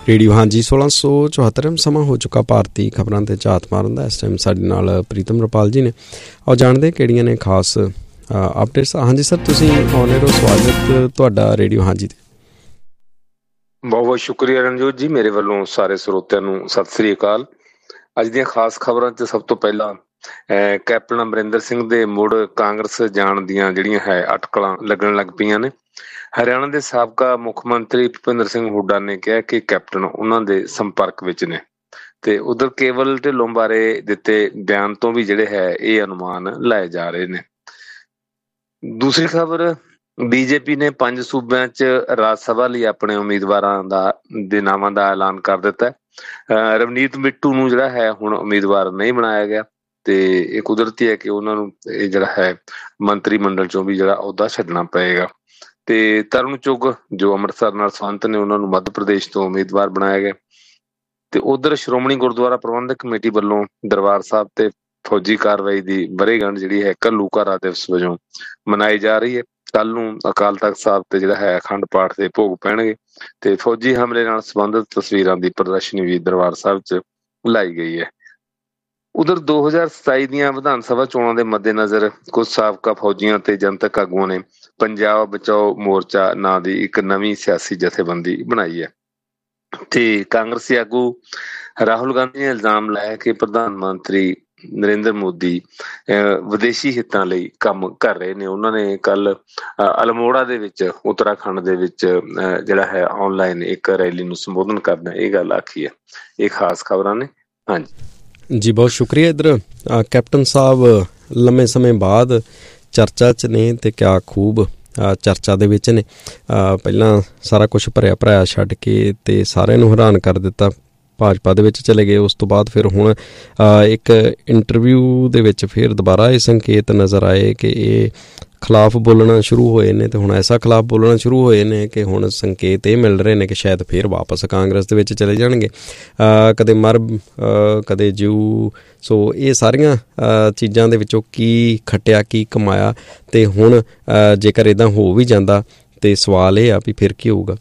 Radio ਹਾਂਜੀ 1674 ਸਮਾਂ ਹੋ ਚੁੱਕਾ ਭਾਰਤੀ ਖਬਰਾਂ 'ਤੇ ਝਾਤ ਮਾਰਨ ਦਾ। ਇਸ ਟਾਈਮ ਸਾਡੇ ਨਾਲ ਪ੍ਰੀਤਮ ਰਪਾਲ ਜੀ ਨੇ। ਆਓ ਜਾਣਦੇ ਕਿਹੜੀਆਂ ਨੇ ਖਾਸ ਅਪਡੇਟਸ। ਹਾਂਜੀ ਸਰ, ਤੁਸੀਂ ਆਨ 에ਅਰ ਹੋ, ਸਵਾਗਤ ਤੁਹਾਡਾ ਰੇਡੀਓ ਹਾਂਜੀ 'ਤੇ। ਬਹੁਤ ਬਹੁਤ ਸ਼ੁਕਰੀਆ ਰਣਜੋਤ ਜੀ, ਮੇਰੇ ਵੱਲੋਂ ਸਾਰੇ ਸਰੋਤਿਆਂ ਨੂੰ ਸਤਿ ਸ੍ਰੀ ਅਕਾਲ। ਅੱਜ ਦੀਆਂ ਖਾਸ ਖਬਰਾਂ 'ਚ ਸਭ ਤੋਂ ਪਹਿਲਾਂ ਕੈਪਟਨ ਅਮਰਿੰਦਰ ਸਿੰਘ ਦੇ ਮੁੜ ਕਾਂਗਰਸ ਜਾਣ ਦੀਆਂ ਜਿਹੜੀਆਂ ਹੈ ਅਟਕਲਾਂ ਲੱਗਣ ਲੱਗ ਪਈਆਂ ਨੇ। ਹਰਿਆਣਾ ਦੇ ਸਾਬਕਾ ਮੁੱਖ ਮੰਤਰੀ ਭੁਪਿੰਦਰ ਸਿੰਘ ਹੁੱਡਾ ਨੇ ਕਿਹਾ ਕਿ ਕੈਪਟਨ ਉਹਨਾਂ ਦੇ ਸੰਪਰਕ ਵਿੱਚ ਨੇ, ਤੇ ਉਧਰ ਕੇਵਲ ਢਿੱਲੋਂ ਬਾਰੇ ਦਿੱਤੇ ਬਿਆਨ ਤੋਂ ਵੀ ਜਿਹੜੇ ਹੈ ਇਹ ਅਨੁਮਾਨ ਲਾਏ ਜਾ ਰਹੇ ਨੇ। ਦੂਸਰੀ ਖਬਰ, ਬੀਜੇਪੀ ਨੇ 5 ਸੂਬਿਆਂ 'ਚ ਰਾਜ ਸਭਾ ਲਈ ਆਪਣੇ ਉਮੀਦਵਾਰਾਂ ਦੇ ਨਾਵਾਂ ਦਾ ਐਲਾਨ ਕਰ ਦਿੱਤਾ। ਰਵਨੀਤ ਬਿੱਟੂ ਨੂੰ ਜਿਹੜਾ ਹੈ ਹੁਣ ਉਮੀਦਵਾਰ ਨਹੀਂ ਬਣਾਇਆ ਗਿਆ, ਤੇ ਇਹ ਕੁਦਰਤੀ ਹੈ ਕਿ ਉਹਨਾਂ ਨੂੰ ਇਹ ਜਿਹੜਾ ਹੈ ਮੰਤਰੀ ਮੰਡਲ 'ਚੋਂ ਵੀ ਜਿਹੜਾ ਅਹੁਦਾ ਛੱਡਣਾ ਪਏਗਾ। ਤੇ ਤਰੁਣ ਚੁੱਗ ਜੋ ਅੰਮ੍ਰਿਤਸਰ ਨਾਲ ਸੰਬੰਧਿਤ ਨੇ, ਉਹਨਾਂ ਨੂੰ ਮੱਧ ਪ੍ਰਦੇਸ਼ ਤੋਂ ਉਮੀਦਵਾਰ ਬਣਾਇਆ ਗਿਆ। ਤੇ ਉਧਰ ਸ਼੍ਰੋਮਣੀ ਗੁਰਦੁਆਰਾ ਪ੍ਰਬੰਧਕ ਕਮੇਟੀ ਵੱਲੋਂ ਦਰਬਾਰ ਸਾਹਿਬ ਤੇ ਫੌਜੀ ਕਾਰਵਾਈ ਦੀ ਵਰ੍ਹੇਗੰਢ ਜਿਹੜੀ ਹੈ ਘੱਲੂਘਾਰਾ ਦਿਵਸ ਵਜੋਂ ਮਨਾਈ ਜਾ ਰਹੀ ਹੈ। ਕੱਲ ਨੂੰ ਅਕਾਲ ਤਖ਼ਤ ਸਾਹਿਬ ਤੇ ਜਿਹੜਾ ਹੈ ਅਖੰਡ ਪਾਠ ਦੇ ਭੋਗ ਪੈਣਗੇ, ਤੇ ਫੌਜੀ ਹਮਲੇ ਨਾਲ ਸੰਬੰਧਿਤ ਤਸਵੀਰਾਂ ਦੀ ਪ੍ਰਦਰਸ਼ਨੀ ਵੀ ਦਰਬਾਰ ਸਾਹਿਬ 'ਚ ਲਾਈ ਗਈ ਹੈ। ਉਧਰ 2027 ਦੀਆਂ ਵਿਧਾਨ ਸਭਾ ਚੋਣਾਂ ਦੇ ਮੱਦੇਨਜ਼ਰ ਕੁਝ ਸਾਬਕਾ ਫੌਜੀਆਂ ਤੇ ਜਨਤਕ ਆਗੂਆਂ ਨੇ ਪੰਜਾਬ ਬਚਾਓ ਮੋਰਚਾ ਨਾਂ ਦੀ ਇੱਕ ਨਵੀਂ ਸਿਆਸੀ ਜਥੇਬੰਦੀ ਬਣਾਈ ਹੈ। ਤੇ ਕਾਂਗਰਸੀ ਆਗੂ ਰਾਹੁਲ ਗਾਂਧੀ ਨੇ ਇਲਜ਼ਾਮ ਲਾਇਆ ਕਿ ਪ੍ਰਧਾਨ ਮੰਤਰੀ ਨਰਿੰਦਰ ਮੋਦੀ ਵਿਦੇਸ਼ੀ ਹਿੱਤਾਂ ਲਈ ਕੰਮ ਕਰ ਰਹੇ ਨੇ। ਉਹਨਾਂ ਨੇ ਕੱਲ ਅਲਮੋੜਾ ਦੇ ਵਿੱਚ ਉੱਤਰਾਖੰਡ ਦੇ ਵਿੱਚ ਜਿਹੜਾ ਹੈ ਆਨਲਾਈਨ ਇੱਕ ਰੈਲੀ ਨੂੰ ਸੰਬੋਧਨ ਕਰਦਾ ਇਹ ਗੱਲ ਆਖੀ ਹੈ। ਇਹ ਖਾਸ ਖਬਰਾਂ ਨੇ। ਹਾਂਜੀ ਜੀ, ਬਹੁਤ ਸ਼ੁਕਰੀਆ। ਇੱਧਰ ਕੈਪਟਨ ਸਾਹਿਬ ਲੰਮੇ ਸਮੇਂ ਬਾਅਦ ਚਰਚਾ 'ਚ ਨੇ, ਤੇ ਕਿਆ ਖੂਬ ਚਰਚਾ ਦੇ ਵਿੱਚ ਨੇ। ਪਹਿਲਾਂ ਸਾਰਾ ਕੁਛ ਭਰਿਆ ਛੱਡ ਕੇ ਤੇ ਸਾਰਿਆਂ ਨੂੰ ਹੈਰਾਨ ਕਰ ਦਿੱਤਾ, ਭਾਜਪਾ ਦੇ ਵਿੱਚ ਚਲੇ ਗਏ। ਉਸ ਤੋਂ ਬਾਅਦ ਫਿਰ ਹੁਣ ਇੱਕ ਇੰਟਰਵਿਊ ਦੇ ਵਿੱਚ ਫਿਰ ਦੁਬਾਰਾ ਇਹ ਸੰਕੇਤ ਨਜ਼ਰ ਆਏ ਕਿ ਇਹ ਖਿਲਾਫ ਬੋਲਣਾ ਸ਼ੁਰੂ ਹੋਏ ਨੇ, ਤੇ ਹੁਣ ਐਸਾ ਖਿਲਾਫ ਬੋਲਣਾ ਸ਼ੁਰੂ ਹੋਏ ਨੇ ਕਿ ਹੁਣ ਸੰਕੇਤ ਇਹ ਮਿਲ ਰਹੇ ਨੇ ਕਿ ਸ਼ਾਇਦ ਫਿਰ ਵਾਪਸ ਕਾਂਗਰਸ ਦੇ ਵਿੱਚ ਚਲੇ ਜਾਣਗੇ। ਕਦੇ ਮਰ ਕਦੇ ਜਿਊ। ਸੋ ਇਹ ਸਾਰੀਆਂ ਚੀਜ਼ਾਂ ਦੇ ਵਿੱਚੋਂ ਕੀ ਖੱਟਿਆ, ਕੀ ਕਮਾਇਆ, ਤੇ ਹੁਣ ਜੇਕਰ ਇੱਦਾਂ ਹੋ ਵੀ ਜਾਂਦਾ ਤੇ ਸਵਾਲ ਇਹ ਆ ਵੀ ਫਿਰ ਕੀ ਹੋਊਗਾ।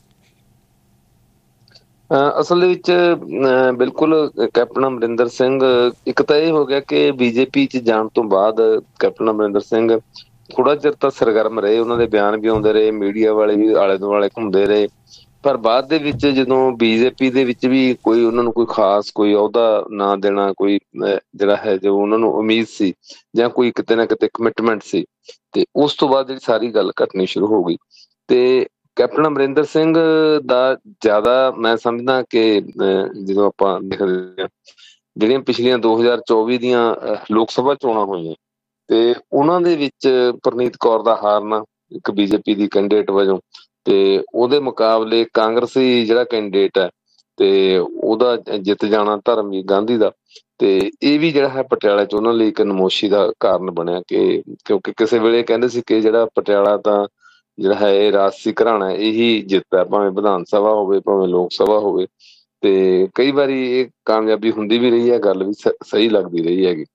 ਅਸਲ ਦੇ ਵਿੱਚ ਬਿਲਕੁਲ ਕੈਪਟਨ ਅਮਰਿੰਦਰ ਸਿੰਘ, ਇੱਕ ਤਾਂ ਇਹ ਹੋ ਗਿਆ ਕਿ ਬੀਜੇਪੀ 'ਚ ਜਾਣ ਤੋਂ ਬਾਅਦ ਕੈਪਟਨ ਅਮਰਿੰਦਰ ਸਿੰਘ ਥੋੜਾ ਚਿਰ ਤਾਂ ਸਰਗਰਮ ਰਹੇ, ਉਹਨਾਂ ਦੇ ਬਿਆਨ ਵੀ ਆਉਂਦੇ ਰਹੇ, ਮੀਡੀਆ ਵਾਲੇ ਵੀ ਆਲੇ ਦੁਆਲੇ ਘੁੰਮਦੇ ਰਹੇ। ਪਰ ਬਾਅਦ ਦੇ ਵਿੱਚ ਜਦੋਂ ਬੀਜੇਪੀ ਦੇ ਵਿੱਚ ਵੀ ਕੋਈ ਉਹਨਾਂ ਨੂੰ ਕੋਈ ਖਾਸ ਕੋਈ ਅਹੁਦਾ ਨਾ ਦੇਣਾ, ਕੋਈ ਜਿਹੜਾ ਹੈ ਜੋ ਉਹਨਾਂ ਨੂੰ ਉਮੀਦ ਸੀ ਜਾਂ ਕੋਈ ਕਿਤੇ ਨਾ ਕਿਤੇ ਕਮਿਟਮੈਂਟ ਸੀ, ਤੇ ਉਸ ਤੋਂ ਬਾਅਦ ਜਿਹੜੀ ਸਾਰੀ ਗੱਲ ਘਟਣੀ ਸ਼ੁਰੂ ਹੋ ਗਈ। ਤੇ ਕੈਪਟਨ ਅਮਰਿੰਦਰ ਸਿੰਘ ਦਾ ਜ਼ਿਆਦਾ ਮੈਂ ਸਮਝਦਾ ਕਿ ਜਦੋਂ ਆਪਾਂ ਦੇਖਦੇ ਹਾਂ ਜਿਹੜੀਆਂ ਪਿਛਲੀਆਂ 2024 ਦੀਆਂ ਲੋਕ ਸਭਾ ਚੋਣਾਂ ਹੋਈਆਂ, ਤੇ ਉਹਨਾਂ ਦੇ ਵਿੱਚ ਪ੍ਰਨੀਤ ਕੌਰ ਦਾ ਹਾਰਨਾ ਇੱਕ ਬੀਜੇਪੀ ਦੀ ਕੈਂਡੀਡੇਟ ਵਜੋਂ, ਤੇ ਉਹਦੇ ਮੁਕਾਬਲੇ ਕਾਂਗਰਸੀ ਜਿਹੜਾ ਕੈਂਡੀਡੇਟ ਹੈ ਤੇ ਉਹਦਾ ਜਿੱਤ ਜਾਣਾ ਧਰਮਵੀਰ ਗਾਂਧੀ ਦਾ, ਤੇ ਇਹ ਵੀ ਜਿਹੜਾ ਹੈ ਪਟਿਆਲਾ 'ਚ ਉਹਨਾਂ ਲਈ ਇੱਕ ਨਮੋਸ਼ੀ ਦਾ ਕਾਰਨ ਬਣਿਆ। ਕਿਉਂਕਿ ਕਿਸੇ ਵੇਲੇ ਕਹਿੰਦੇ ਸੀ ਕਿ ਜਿਹੜਾ ਪਟਿਆਲਾ ਤਾਂ ਜਿਹੜਾ ਹੈ ਇਹ ਰਾਜਸੀ ਘਰਾਣਾ ਇਹੀ ਜਿੱਤ ਹੈ, ਭਾਵੇਂ ਵਿਧਾਨ ਸਭਾ ਹੋਵੇ ਭਾਵੇਂ ਲੋਕ ਸਭਾ ਹੋਵੇ। ਤੇ ਕਈ ਵਾਰੀ ਇਹ ਕਾਮਯਾਬੀ ਹੁੰਦੀ ਵੀ ਰਹੀ ਹੈ, ਗੱਲ ਵੀ ਸਹੀ ਲੱਗਦੀ ਰਹੀ ਹੈਗੀ।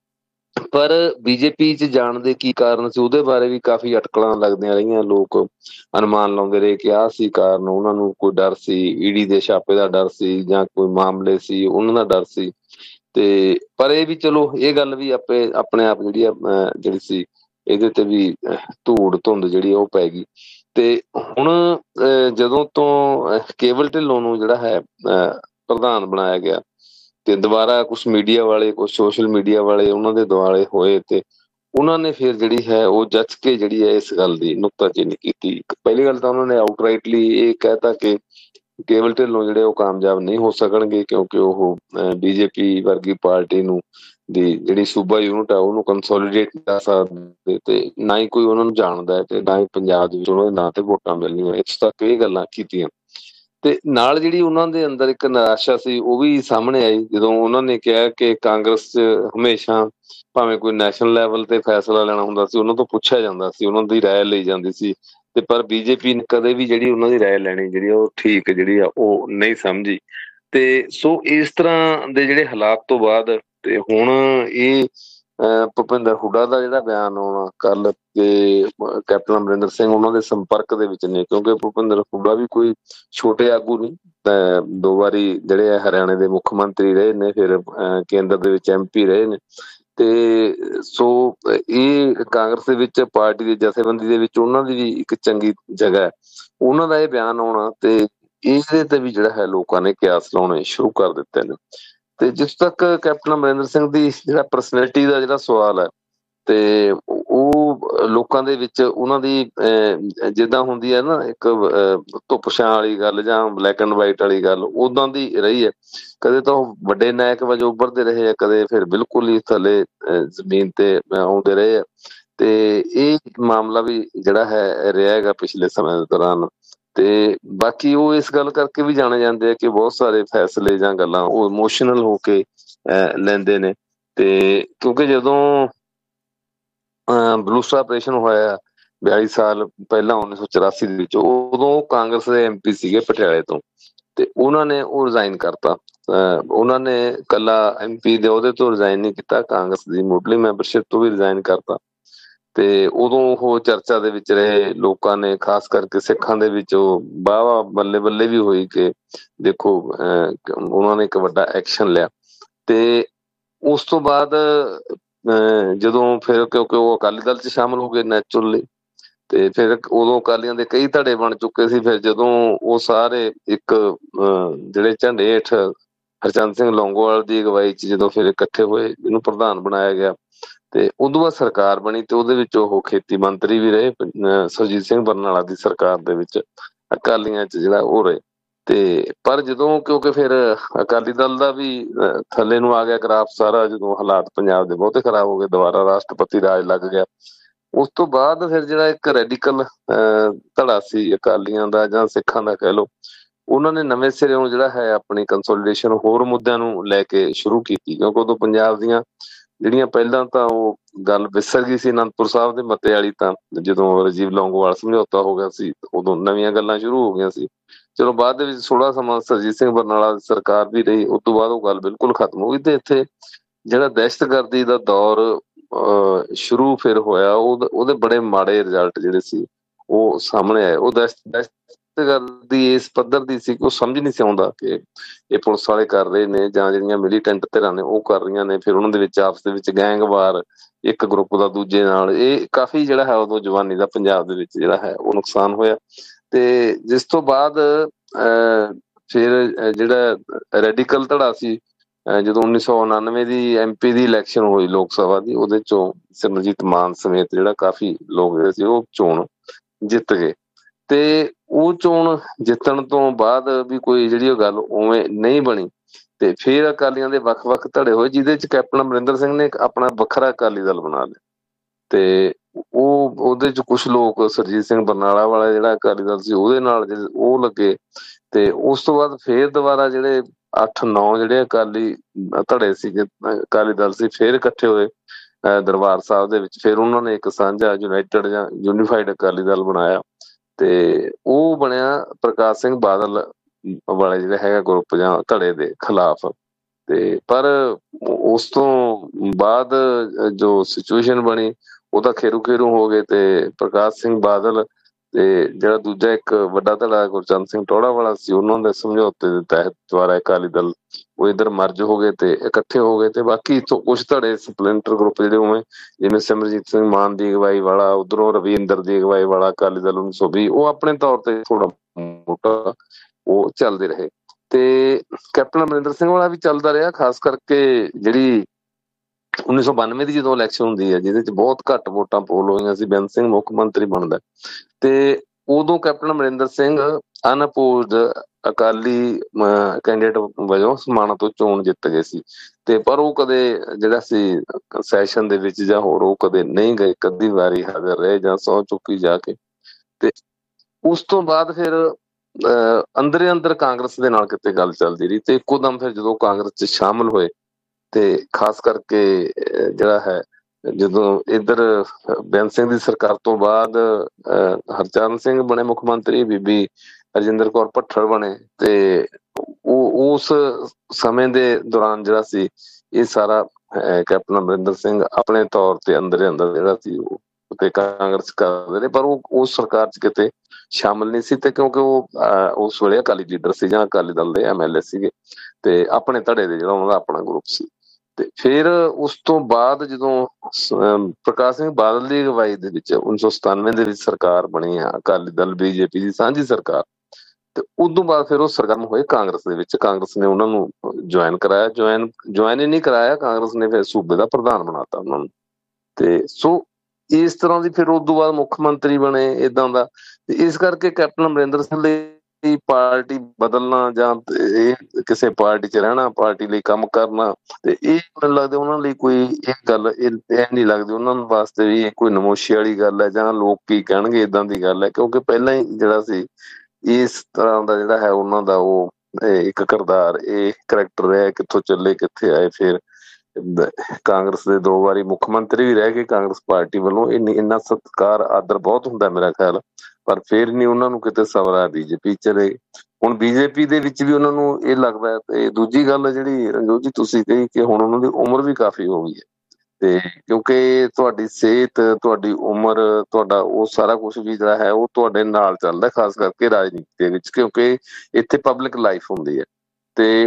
ਪਰ ਬੀਜੇਪੀ 'ਚ ਜਾਣ ਦੇ ਕੀ ਕਾਰਨ ਸੀ ਉਹਦੇ ਬਾਰੇ ਵੀ ਕਾਫੀ ਅਟਕਲਾਂ ਲੱਗਦੀਆਂ ਰਹੀਆਂ। ਲੋਕ ਅਨੁਮਾਨ ਲਾਉਂਦੇ ਰਹੇ ਕਿ ਆਹ ਸੀ ਕਾਰਨ, ਉਹਨਾਂ ਨੂੰ ਕੋਈ ਡਰ ਸੀ, ਈਡੀ ਦੇ ਛਾਪੇ ਦਾ ਡਰ ਸੀ, ਜਾਂ ਕੋਈ ਮਾਮਲੇ ਸੀ ਉਹਨਾਂ ਦਾ ਡਰ ਸੀ। ਤੇ ਪਰ ਇਹ ਵੀ ਚਲੋ ਇਹ ਗੱਲ ਵੀ ਆਪਣੇ ਆਪ ਜਿਹੜੀ ਸੀ ਇਹਦੇ ਤੇ ਵੀ ਧੂੜ ਜਿਹੜੀ ਉਹ ਪੈ ਗਈ। ਤੇ ਹੁਣ ਜਦੋਂ ਤੋਂ ਕੇਵਲ ਢਿੱਲੋਂ ਨੂੰ ਜਿਹੜਾ ਹੈ ਪ੍ਰਧਾਨ ਬਣਾਇਆ ਗਿਆ, ਤੇ ਦੁਬਾਰਾ ਕੁਛ ਮੀਡੀਆ ਵਾਲੇ, ਕੁਛ ਸੋਸ਼ਲ ਮੀਡੀਆ ਵਾਲੇ ਉਹਨਾਂ ਦੇ ਦੁਆਲੇ ਹੋਏ, ਤੇ ਉਹਨਾਂ ਨੇ ਫਿਰ ਜਿਹੜੀ ਹੈ ਉਹ ਜੱਜ ਕੇ ਜਿਹੜੀ ਹੈ ਇਸ ਗੱਲ ਦੀ ਨੁਕਤਾਚੀਨੀ ਕੀਤੀ। ਪਹਿਲੀ ਗੱਲ ਤਾਂ ਉਹਨਾਂ ਨੇ ਆਊਟਰਾਈਟਲੀ ਇਹ ਕਹਿਤਾ ਕਿ ਕੇਵਲ ਢਿੱਲੋਂ ਜਿਹੜੇ ਉਹ ਕਾਮਯਾਬ ਨਹੀਂ ਹੋ ਸਕਣਗੇ, ਕਿਉਂਕਿ ਉਹ ਬੀਜੇਪੀ ਵਰਗੀ ਪਾਰਟੀ ਨੂੰ ਦੀ ਜਿਹੜੀ ਸੂਬਾ ਯੂਨਿਟ ਆ ਉਹਨੂੰ ਕੰਸੋਲੀਡੇਟ ਕਰ ਸਕਦੇ, ਤੇ ਨਾ ਹੀ ਕੋਈ ਉਹਨਾਂ ਨੂੰ ਜਾਣਦਾ ਹੈ, ਤੇ ਨਾ ਹੀ ਪੰਜਾਬ ਦੇ ਵਿੱਚ ਉਹਨਾਂ ਦੇ ਨਾਂ ਤੇ ਵੋਟਾਂ ਮਿਲਣੀਆਂ। ਇਸ ਤੱਕ ਇਹ ਗੱਲਾਂ ਕੀਤੀਆਂ, ਤੇ ਨਾਲ ਜਿਹੜੀ ਉਹਨਾਂ ਦੇ ਅੰਦਰ ਇੱਕ ਨਿਰਾਸ਼ਾ ਸੀ ਉਹ ਵੀ ਸਾਹਮਣੇ ਆਈ ਜਦੋਂ ਉਹਨਾਂ ਨੇ ਕਿਹਾ ਕਿ ਕਾਂਗਰਸ 'ਚ ਹਮੇਸ਼ਾ ਭਾਵੇਂ ਕੋਈ ਨੈਸ਼ਨਲ ਲੈਵਲ ਤੇ ਫੈਸਲਾ ਲੈਣਾ ਹੁੰਦਾ ਸੀ ਉਹਨਾਂ ਤੋਂ ਪੁੱਛਿਆ ਜਾਂਦਾ ਸੀ, ਉਹਨਾਂ ਦੀ ਰਾਏ ਲਈ ਜਾਂਦੀ ਸੀ, ਤੇ ਪਰ ਬੀਜੇਪੀ ਨੇ ਕਦੇ ਵੀ ਜਿਹੜੀ ਉਹਨਾਂ ਦੀ ਰਾਏ ਲੈਣੀ ਜਿਹੜੀ ਉਹ ਠੀਕ ਜਿਹੜੀ ਆ ਉਹ ਨਹੀਂ ਸਮਝੀ। ਤੇ ਸੋ ਇਸ ਤਰ੍ਹਾਂ ਦੇ ਜਿਹੜੇ ਹਾਲਾਤ ਤੋਂ ਬਾਅਦ ਤੇ ਹੁਣ ਇਹ ਭੁਪਿੰਦਰ ਹੁੱਡਾ ਦਾ ਜਿਹੜਾ ਬਿਆਨ ਆਉਣਾ ਕੱਲ, ਤੇ ਕੈਪਟਨ ਅਮਰਿੰਦਰ ਸਿੰਘ ਉਹਨਾਂ ਦੇ ਸੰਪਰਕ ਦੇ ਵਿੱਚ ਨੇ, ਕਿਉਂਕਿ ਭੁਪਿੰਦਰ ਹੁੱਡਾ ਵੀ ਕੋਈ ਛੋਟੇ ਆਗੂ ਨਹੀਂ, 2 ਵਾਰੀ ਜਿਹੜੇ ਆ ਹਰਿਆਣੇ ਦੇ ਮੁੱਖ ਮੰਤਰੀ ਰਹੇ ਨੇ, ਫਿਰ ਕੇਂਦਰ ਦੇ ਵਿੱਚ MP ਰਹੇ ਨੇ। ਤੇ ਸੋ ਇਹ ਕਾਂਗਰਸ ਦੇ ਵਿੱਚ ਪਾਰਟੀ ਦੀ ਜਥੇਬੰਦੀ ਦੇ ਵਿੱਚ ਉਹਨਾਂ ਦੀ ਵੀ ਇੱਕ ਚੰਗੀ ਜਗ੍ਹਾ ਹੈ। ਉਹਨਾਂ ਦਾ ਇਹ ਬਿਆਨ ਆਉਣਾ ਤੇ ਇਹਦੇ ਤੇ ਵੀ ਜਿਹੜਾ ਹੈ ਲੋਕਾਂ ਨੇ ਕਿਆਸ ਲਾਉਣੇ ਸ਼ੁਰੂ ਕਰ ਦਿੱਤੇ ਨੇ। ਤੇ ਜਿਸ ਤੱਕ ਕੈਪਟਨ ਅਮਰਿੰਦਰ ਸਿੰਘ ਦੀ ਜਿਹੜਾ ਪਰਸਨੈਲਿਟੀ ਦਾ ਜਿਹੜਾ ਸਵਾਲ ਹੈ, ਤੇ ਉਹ ਲੋਕਾਂ ਦੇ ਵਿੱਚ ਉਹਨਾਂ ਦੀ ਜਿੱਦਾਂ ਹੁੰਦੀ ਹੈ ਨਾ ਇੱਕ ਧੁੱਪ ਛਾਂ ਵਾਲੀ ਗੱਲ ਜਾਂ ਬਲੈਕ ਐਂਡ ਵਾਈਟ ਵਾਲੀ ਗੱਲ, ਉਦਾਂ ਦੀ ਰਹੀ ਹੈ। ਕਦੇ ਤਾਂ ਉਹ ਵੱਡੇ ਨਾਇਕ ਵਜੋਂ ਉੱਭਰਦੇ ਰਹੇ ਆ, ਕਦੇ ਫਿਰ ਬਿਲਕੁਲ ਹੀ ਥੱਲੇ ਜ਼ਮੀਨ ਤੇ ਆਉਂਦੇ ਰਹੇ ਆ। ਤੇ ਇਹ ਮਾਮਲਾ ਵੀ ਜਿਹੜਾ ਹੈ ਰਿਹਾ ਹੈਗਾ ਪਿਛਲੇ ਸਮੇਂ ਦੇ ਦੌਰਾਨ। ਤੇ ਬਾਕੀ ਉਹ ਇਸ ਗੱਲ ਕਰਕੇ ਵੀ ਜਾਣੇ ਜਾਂਦੇ ਆ ਕਿ ਬਹੁਤ ਸਾਰੇ ਫੈਸਲੇ ਜਾਂ ਗੱਲਾਂ ਉਹ ਇਮੋਸ਼ਨਲ ਹੋ ਕੇ ਲੈਂਦੇ ਨੇ। ਤੇ ਕਿਉਂਕਿ ਜਦੋਂ ਬਲੂਸਟਰ ਆਪਰੇਸ਼ਨ ਹੋਇਆ 42 ਸਾਲ ਪਹਿਲਾਂ 1984 ਦੇ ਵਿੱਚ, ਉਦੋਂ ਕਾਂਗਰਸ ਦੇ MP ਸੀਗੇ ਪਟਿਆਲੇ ਤੋਂ, ਤੇ ਉਹਨਾਂ ਨੇ ਉਹ ਰਿਜ਼ਾਈਨ ਕਰਤਾ। ਉਹਨਾਂ ਨੇ ਕੱਲਾ MP ਦੇ ਉਹਦੇ ਤੋਂ ਰਿਜ਼ਾਈਨ ਨਹੀਂ ਕੀਤਾ, ਕਾਂਗਰਸ ਦੀ ਮੁੱਢਲੀ ਮੈਂਬਰਸ਼ਿਪ ਤੋਂ ਵੀ ਰਿਜ਼ਾਈਨ ਕਰਤਾ। ਤੇ ਉਦੋਂ ਉਹ ਚਰਚਾ ਦੇ ਵਿੱਚ ਰਹੇ। ਲੋਕਾਂ ਨੇ ਖਾਸ ਕਰਕੇ ਸਿੱਖਾਂ ਦੇ ਵਿੱਚ ਉਹ ਵਾਹ ਬੱਲੇ ਬੱਲੇ ਵੀ ਹੋਈ ਕਿ ਦੇਖੋ ਉਹਨਾਂ ਨੇ ਇੱਕ ਵੱਡਾ ਐਕਸ਼ਨ ਲਿਆ। ਤੇ ਉਸ ਤੋਂ ਬਾਅਦ ਜਦੋਂ ਫਿਰ ਕਿਉਂਕਿ ਉਹ ਅਕਾਲੀ ਦਲ 'ਚ ਸ਼ਾਮਲ ਹੋ ਗਏ ਨੈਚੁਰਲੀ, ਤੇ ਫਿਰ ਉਦੋਂ ਅਕਾਲੀਆਂ ਦੇ ਕਈ ਧੜੇ ਬਣ ਚੁੱਕੇ ਸੀ। ਫਿਰ ਜਦੋਂ ਉਹ ਸਾਰੇ ਇੱਕ ਜਿਹੜੇ ਝੰਡੇ ਹੇਠ ਹਰਚੰਦ ਸਿੰਘ ਲੌਂਗੋਵਾਲ ਦੀ ਅਗਵਾਈ 'ਚ ਜਦੋਂ ਫਿਰ ਇਕੱਠੇ ਹੋਏ, ਇਹਨੂੰ ਪ੍ਰਧਾਨ ਬਣਾਇਆ ਗਿਆ। ਤੇ ਉਦੋਂ ਬਾਅਦ ਸਰਕਾਰ ਬਣੀ ਤੇ ਉਹਦੇ ਵਿੱਚ ਉਹ ਖੇਤੀ ਮੰਤਰੀ ਵੀ ਰਹੇ, ਸੁਰਜੀਤ ਸਿੰਘ ਬਰਨਾਲਾ ਦੀ ਸਰਕਾਰ ਦੇ ਵਿੱਚ ਅਕਾਲੀਆਂ 'ਚ ਜਿਹੜਾ ਉਹ ਰਹੇ। ਤੇ ਪਰ ਜਦੋਂ ਕਿਉਂਕਿ ਫਿਰ ਅਕਾਲੀ ਦਲ ਦਾ ਵੀ ਥੱਲੇ ਨੂੰ ਆ ਗਿਆ ਗ੍ਰਾਫ ਸਾਰਾ, ਜਦੋਂ ਹਾਲਾਤ ਪੰਜਾਬ ਦੇ ਬਹੁਤੇ ਖਰਾਬ ਹੋ ਗਏ, ਦੁਬਾਰਾ ਰਾਸ਼ਟਰਪਤੀ ਰਾਜ ਲੱਗ ਗਿਆ। ਉਸ ਤੋਂ ਬਾਅਦ ਫਿਰ ਜਿਹੜਾ ਇੱਕ ਰੈਡੀਕਲ ਧੜਾ ਸੀ ਅਕਾਲੀਆਂ ਦਾ ਜਾਂ ਸਿੱਖਾਂ ਦਾ ਕਹਿ ਲਓ, ਉਹਨਾਂ ਨੇ ਨਵੇਂ ਸਿਰਿਓਂ ਜਿਹੜਾ ਹੈ ਆਪਣੀ ਕੰਸੋਲੀਡੇਸ਼ਨ ਹੋਰ ਮੁੱਦਿਆਂ ਨੂੰ ਲੈ ਕੇ ਸ਼ੁਰੂ ਕੀਤੀ। ਕਿਉਂਕਿ ਉਦੋਂ ਪੰਜਾਬ ਦੀਆਂ ਜਿਹੜੀਆਂ ਪਹਿਲਾਂ ਤਾਂ ਉਹ ਗੱਲ ਵਿਸਰ ਗਈ ਸੀ ਅਨੰਦਪੁਰ ਸਾਹਿਬ ਦੇ ਮਤੇ ਵਾਲੀ, ਤਾਂ ਜਦੋਂ ਰਾਜੀਵ ਲੌਂਗੋਵਾਲ ਸਮਝੌਤਾ ਹੋ ਗਿਆ ਸੀ ਉਦੋਂ ਨਵੀਆਂ ਗੱਲਾਂ ਸ਼ੁਰੂ ਹੋ ਗਈਆਂ ਸੀ। ਚਲੋ ਬਾਅਦ ਦੇ ਵਿੱਚ ਥੋੜਾ ਸਮਾਂ ਸੁਰਜੀਤ ਸਿੰਘ ਬਰਨਾਲਾ ਦੀ ਸਰਕਾਰ ਵੀ ਰਹੀ, ਉਸ ਤੋਂ ਬਾਅਦ ਉਹ ਗੱਲ ਬਿਲਕੁਲ ਖਤਮ ਹੋ ਗਈ। ਤੇ ਇੱਥੇ ਜਿਹੜਾ ਦਹਿਸ਼ਤਗਰਦੀ ਦਾ ਦੌਰ ਸ਼ੁਰੂ ਫਿਰ ਹੋਇਆ, ਉਹਦੇ ਬੜੇ ਮਾੜੇ ਰਿਜ਼ਲਟ ਜਿਹੜੇ ਸੀ ਉਹ ਸਾਹਮਣੇ ਆਏ। ਉਹ ਦਹਿਸ਼ਤਗਰਦੀ ਇਸ ਪੱਧਰ ਦੀ ਸੀ ਕਿ ਉਹ ਸਮਝ ਨਹੀਂ ਸੀ ਆਉਂਦਾ ਕਿ ਇਹ ਪੁਲਿਸ ਵਾਲੇ ਕਰ ਰਹੇ ਨੇ ਜਾਂ ਜਿਹੜੀਆਂ ਮਿਲੀਟੈਂਟ ਧਿਰਾਂ ਨੇ ਉਹ ਕਰ ਰਹੀਆਂ ਨੇ। ਫਿਰ ਉਹਨਾਂ ਦੇ ਵਿੱਚ ਆਪਸ ਦੇ ਵਿੱਚ ਗੈਂਗਵਾਰ ਇੱਕ ਗਰੁੱਪ ਦਾ ਦੂਜੇ ਨਾਲ, ਇਹ ਕਾਫੀ ਜਿਹੜਾ ਹੈ ਉਦੋਂ ਜਵਾਨੀ ਦਾ ਪੰਜਾਬ ਦੇ ਵਿੱਚ ਜਿਹੜਾ ਹੈ ਉਹ ਨੁਕਸਾਨ ਹੋਇਆ। ਤੇ ਜਿਸ ਤੋਂ ਬਾਅਦ ਫਿਰ ਜਿਹੜਾ ਰੈਡੀਕਲ ਧੜਾ ਸੀ, ਜਦੋਂ 1999 ਦੀ MP ਦੀ ਇਲੈਕਸ਼ਨ ਹੋਈ ਲੋਕ ਸਭਾ ਦੀ, ਉਹਦੇ ਚੋਂ ਸਿਮਰਜੀਤ ਮਾਨ ਸਮੇਤ ਜਿਹੜਾ ਕਾਫੀ ਲੋਕ ਜਿਹੜੇ ਸੀ ਉਹ ਚੋਣ ਜਿੱਤ ਗਏ। ਤੇ ਉਹ ਚੋਣ ਜਿੱਤਣ ਤੋਂ ਬਾਅਦ ਵੀ ਕੋਈ ਜਿਹੜੀ ਉਹ ਗੱਲ ਉਵੇਂ ਨਹੀਂ ਬਣੀ। ਤੇ ਫਿਰ ਅਕਾਲੀਆਂ ਦੇ ਵੱਖ-ਵੱਖ ਧੜੇ ਹੋਏ, ਜਿਹਦੇ ਚ ਕੈਪਟਨ ਅਮਰਿੰਦਰ ਸਿੰਘ ਨੇ ਆਪਣਾ ਵੱਖਰਾ ਅਕਾਲੀ ਦਲ ਬਣਾ ਲਿਆ। ਤੇ ਉਹਦੇ ਚ ਕੁਛ ਲੋਕ ਸੁਰਜੀਤ ਸਿੰਘ ਬਰਨਾਲਾ ਵਾਲਾ ਜਿਹੜਾ ਅਕਾਲੀ ਦਲ ਸੀ ਉਹਦੇ ਨਾਲ ਉਹ ਲੱਗੇ। ਤੇ ਉਸ ਤੋਂ ਬਾਅਦ ਫੇਰ ਦੁਬਾਰਾ ਜਿਹੜੇ 8-9 ਜਿਹੜੇ ਅਕਾਲੀ ਧੜੇ ਸੀਗੇ, ਅਕਾਲੀ ਦਲ ਸੀ, ਫੇਰ ਇਕੱਠੇ ਹੋਏ ਦਰਬਾਰ ਸਾਹਿਬ ਦੇ ਵਿੱਚ। ਫਿਰ ਉਹਨਾਂ ਨੇ ਇੱਕ ਸਾਂਝਾ ਯੂਨਾਈਟਿਡ ਜਾਂ ਯੂਨੀਫਾਈਡ ਅਕਾਲੀ ਦਲ ਬਣਾਇਆ, ਤੇ ਉਹ ਬਣਿਆ ਪ੍ਰਕਾਸ਼ ਸਿੰਘ ਬਾਦਲ ਵਾਲੇ ਜਿਹੜੇ ਹੈਗਾ ਗਰੁੱਪ ਜਾਂ ਧੜੇ ਦੇ ਖਿਲਾਫ। ਤੇ ਪਰ ਉਸ ਤੋਂ ਬਾਅਦ ਜੋ ਸਿਚੁਏਸ਼ਨ ਬਣੀ ਉਹ ਤਾਂ ਖੇਰੂ ਖੇਰੂ ਹੋ ਗਏ। ਤੇ ਪ੍ਰਕਾਸ਼ ਸਿੰਘ ਬਾਦਲ ਤੇ ਜਿਹੜਾ ਦੂਜਾ ਇੱਕ ਵੱਡਾ ਧੜਾ ਗੁਰਚਰਨ ਸਿੰਘ ਟੌਹੜਾ ਵਾਲਾ ਸੀ, ਉਹਨਾਂ ਦੇ ਸਮਝੌਤੇ ਦੇ ਤਹਿਤ ਦੁਆਰਾ ਅਕਾਲੀ ਦਲ ਉਹ ਇੱਧਰ ਮਰਜ ਹੋ ਗਏ ਤੇ ਇਕੱਠੇ ਹੋ ਗਏ। ਤੇ ਬਾਕੀ ਇੱਥੋਂ ਕੁਛ ਧੜੇ ਸਪਲਿੰਟਰ ਗਰੁੱਪ ਜਿਹੜੇ ਉਵੇਂ, ਜਿਵੇਂ ਸਿਮਰਜੀਤ ਸਿੰਘ ਮਾਨ ਦੀ ਅਗਵਾਈ ਵਾਲਾ, ਉਧਰੋਂ ਰਵਿੰਦਰ ਦੀ ਅਗਵਾਈ ਵਾਲਾ ਅਕਾਲੀ ਦਲ 1920, ਉਹ ਆਪਣੇ ਤੌਰ ਤੇ ਥੋੜਾ ਮੋਟਾ ਉਹ ਚੱਲਦੇ ਰਹੇ। ਤੇ ਕੈਪਟਨ ਅਮਰਿੰਦਰ ਸਿੰਘ ਵਾਲਾ ਵੀ ਚੱਲਦਾ ਰਿਹਾ, ਖਾਸ ਕਰਕੇ ਜਿਹੜੀ 1992 ਦੀ ਜਦੋਂ ਇਲੈਕਸ਼ਨ ਹੁੰਦੀ ਹੈ, ਜਿਹਦੇ ਚ ਬਹੁਤ ਘੱਟ ਵੋਟਾਂ ਪੋਲ ਹੋਈਆਂ ਸੀ, ਬੇਅੰਤ ਸਿੰਘ ਮੁੱਖ ਮੰਤਰੀ ਬਣਦਾ। ਤੇ ਉਦੋਂ ਕੈਪਟਨ ਅਮਰਿੰਦਰ ਸਿੰਘ ਅਨਅਪੋਜ਼ਡ ਅਕਾਲੀ ਕੈਂਡੀਡੇਟ ਵਜੋਂ ਸਮਾਣਾ ਤੋਂ ਚੋਣ ਜਿੱਤ ਗਏ ਸੀ। ਤੇ ਪਰ ਉਹ ਕਦੇ ਜਿਹੜਾ ਸੀ ਸੈਸ਼ਨ ਦੇ ਵਿੱਚ ਜਾਂ ਹੋਰ ਉਹ ਕਦੇ ਨਹੀਂ ਗਏ, ਕਦੀ ਵਾਰੀ ਹਾਜ਼ਰ ਰਹੇ ਜਾਂ ਸਹੁੰ ਚੁੱਕੀ ਜਾ ਕੇ। ਤੇ ਉਸ ਤੋਂ ਬਾਅਦ ਫਿਰ ਅੰਦਰੇ ਅੰਦਰ ਕਾਂਗਰਸ ਦੇ ਨਾਲ ਕਿਤੇ ਗੱਲ ਚੱਲਦੀ ਰਹੀ। ਤੇ ਇੱਕੋ ਦਮ ਫਿਰ ਜਦੋਂ ਕਾਂਗਰਸ 'ਚ ਸ਼ਾਮਲ ਹੋਏ, ਤੇ ਖਾਸ ਕਰਕੇ ਜਿਹੜਾ ਹੈ ਜਦੋਂ ਇੱਧਰ ਬੇਅੰਤ ਸਿੰਘ ਦੀ ਸਰਕਾਰ ਤੋਂ ਬਾਅਦ ਹਰਚਰਨ ਸਿੰਘ ਬਣੇ ਮੁੱਖ ਮੰਤਰੀ, ਬੀਬੀ ਰਜਿੰਦਰ ਕੌਰ ਭੱਠਲ ਬਣੇ। ਤੇ ਉਹ ਉਸ ਸਮੇਂ ਦੇ ਦੌਰਾਨ ਜਿਹੜਾ ਸੀ ਇਹ ਸਾਰਾ ਕੈਪਟਨ ਅਮਰਿੰਦਰ ਸਿੰਘ ਆਪਣੇ ਤੌਰ ਤੇ ਅੰਦਰੇ ਅੰਦਰ ਜਿਹੜਾ ਸੀ ਉਹ ਤੇ ਕਾਂਗਰਸ ਕਰਦੇ ਨੇ, ਪਰ ਉਹ ਉਸ ਸਰਕਾਰ 'ਚ ਕਿਤੇ ਸ਼ਾਮਲ ਨਹੀਂ ਸੀ। ਤੇ ਕਿਉਂਕਿ ਉਹ ਉਸ ਵੇਲੇ ਅਕਾਲੀ ਲੀਡਰ ਸੀ ਜਾਂ ਅਕਾਲੀ ਦਲ ਦੇ MLA ਸੀਗੇ, ਤੇ ਆਪਣੇ ਧੜੇ ਦੇ ਜਿਹੜਾ ਉਹਨਾਂ ਦਾ ਆਪਣਾ ਗਰੁੱਪ ਸੀ। ਤੇ ਫਿਰ ਉਸ ਤੋਂ ਬਾਅਦ ਜਦੋਂ ਪ੍ਰਕਾਸ਼ ਸਿੰਘ ਬਾਦਲ ਦੀ ਅਗਵਾਈ ਦੇ ਵਿੱਚ 1997 ਦੇ ਵਿੱਚ ਸਰਕਾਰ ਬਣੀ ਆ, ਅਕਾਲੀ ਦਲ BJP ਦੀ ਸਾਂਝੀ ਸਰਕਾਰ, ਤੇ ਉਦੋਂ ਬਾਅਦ ਫਿਰ ਉਹ ਸਰਗਰਮ ਹੋਏ ਕਾਂਗਰਸ ਦੇ ਵਿੱਚ। ਕਾਂਗਰਸ ਨੇ ਉਹਨਾਂ ਨੂੰ ਜੁਆਇਨ ਕਰਾਇਆ, ਜੁਆਇਨ ਹੀ ਨਹੀਂ ਕਰਾਇਆ, ਕਾਂਗਰਸ ਨੇ ਫਿਰ ਸੂਬੇ ਦਾ ਪ੍ਰਧਾਨ ਬਣਾਤਾ ਉਹਨਾਂ ਨੂੰ। ਤੇ ਸੋ ਇਸ ਤਰ੍ਹਾਂ ਦੀ ਫਿਰ ਉਦੋਂ ਬਾਅਦ ਮੁੱਖ ਮੰਤਰੀ ਬਣੇ ਏਦਾਂ ਦਾ। ਤੇ ਇਸ ਕਰਕੇ ਕੈਪਟਨ ਅਮਰਿੰਦਰ ਸਿੰਘ ਲਈ ਪਾਰਟੀ ਬਦਲਣਾ ਜਾਂ ਇਹ ਕਿਸੇ ਪਾਰਟੀ 'ਚ ਰਹਿਣਾ, ਪਾਰਟੀ ਲਈ ਕੰਮ ਕਰਨਾ, ਤੇ ਇਹ ਮੈਨੂੰ ਲੱਗਦਾ ਉਹਨਾਂ ਲਈ ਕੋਈ ਇਹ ਗੱਲ ਇਹ ਨਹੀਂ ਲੱਗਦੀ ਉਹਨਾਂ ਨੂੰ ਵਾਸਤੇ ਵੀ ਇਹ ਕੋਈ ਨਮੋਸ਼ੀ ਵਾਲੀ ਗੱਲ ਹੈ ਜਾਂ ਲੋਕ ਕੀ ਕਹਿਣਗੇ ਏਦਾਂ ਦੀ ਗੱਲ ਹੈ। ਕਿਉਂਕਿ ਪਹਿਲਾਂ ਹੀ ਜਿਹੜਾ ਸੀ ਇਸ ਤਰ੍ਹਾਂ ਦਾ ਜਿਹੜਾ ਹੈ ਉਹਨਾਂ ਦਾ ਉਹ ਇੱਕ ਕਿਰਦਾਰ, ਇਹ ਕਰੈਕਟਰ ਰਿਹਾ, ਕਿੱਥੋਂ ਚੱਲੇ ਕਿੱਥੇ ਆਏ। ਫਿਰ ਕਾਂਗਰਸ ਦੇ 2 ਵਾਰੀ ਮੁੱਖ ਮੰਤਰੀ ਵੀ ਰਹਿ ਗਏ ਕਾਂਗਰਸ ਪਾਰਟੀ ਵੱਲੋਂ। ਇੰਨਾ ਸਤਿਕਾਰ ਆਦਰ ਬਹੁਤ ਹੁੰਦਾ ਮੇਰਾ ਖਿਆਲ, ਪਰ ਫਿਰ ਨਹੀਂ ਉਹਨਾਂ ਨੂੰ ਕਿਤੇ ਸਵਰਾ BJP ਚਲੇ। ਹੁਣ BJP ਦੇ ਵਿੱਚ ਵੀ ਉਹਨਾਂ ਨੂੰ ਇਹ ਲੱਗਦਾ। ਤੇ ਦੂਜੀ ਗੱਲ ਜਿਹੜੀ ਰਣਜੋਤ ਜੀ ਤੁਸੀਂ ਕਹੀ ਕਿ ਹੁਣ ਉਹਨਾਂ ਦੀ ਉਮਰ ਵੀ ਕਾਫੀ ਹੋ ਗਈ ਹੈ, ਤੇ ਕਿਉਂਕਿ ਤੁਹਾਡੀ ਸਿਹਤ, ਤੁਹਾਡੀ ਉਮਰ, ਤੁਹਾਡਾ ਉਹ ਸਾਰਾ ਕੁਛ ਵੀ ਜਿਹੜਾ ਹੈ ਉਹ ਤੁਹਾਡੇ ਨਾਲ ਚੱਲਦਾ, ਖਾਸ ਕਰਕੇ ਰਾਜਨੀਤੀ ਦੇ ਵਿੱਚ, ਕਿਉਂਕਿ ਇੱਥੇ ਪਬਲਿਕ ਲਾਈਫ ਹੁੰਦੀ ਹੈ। ਤੇ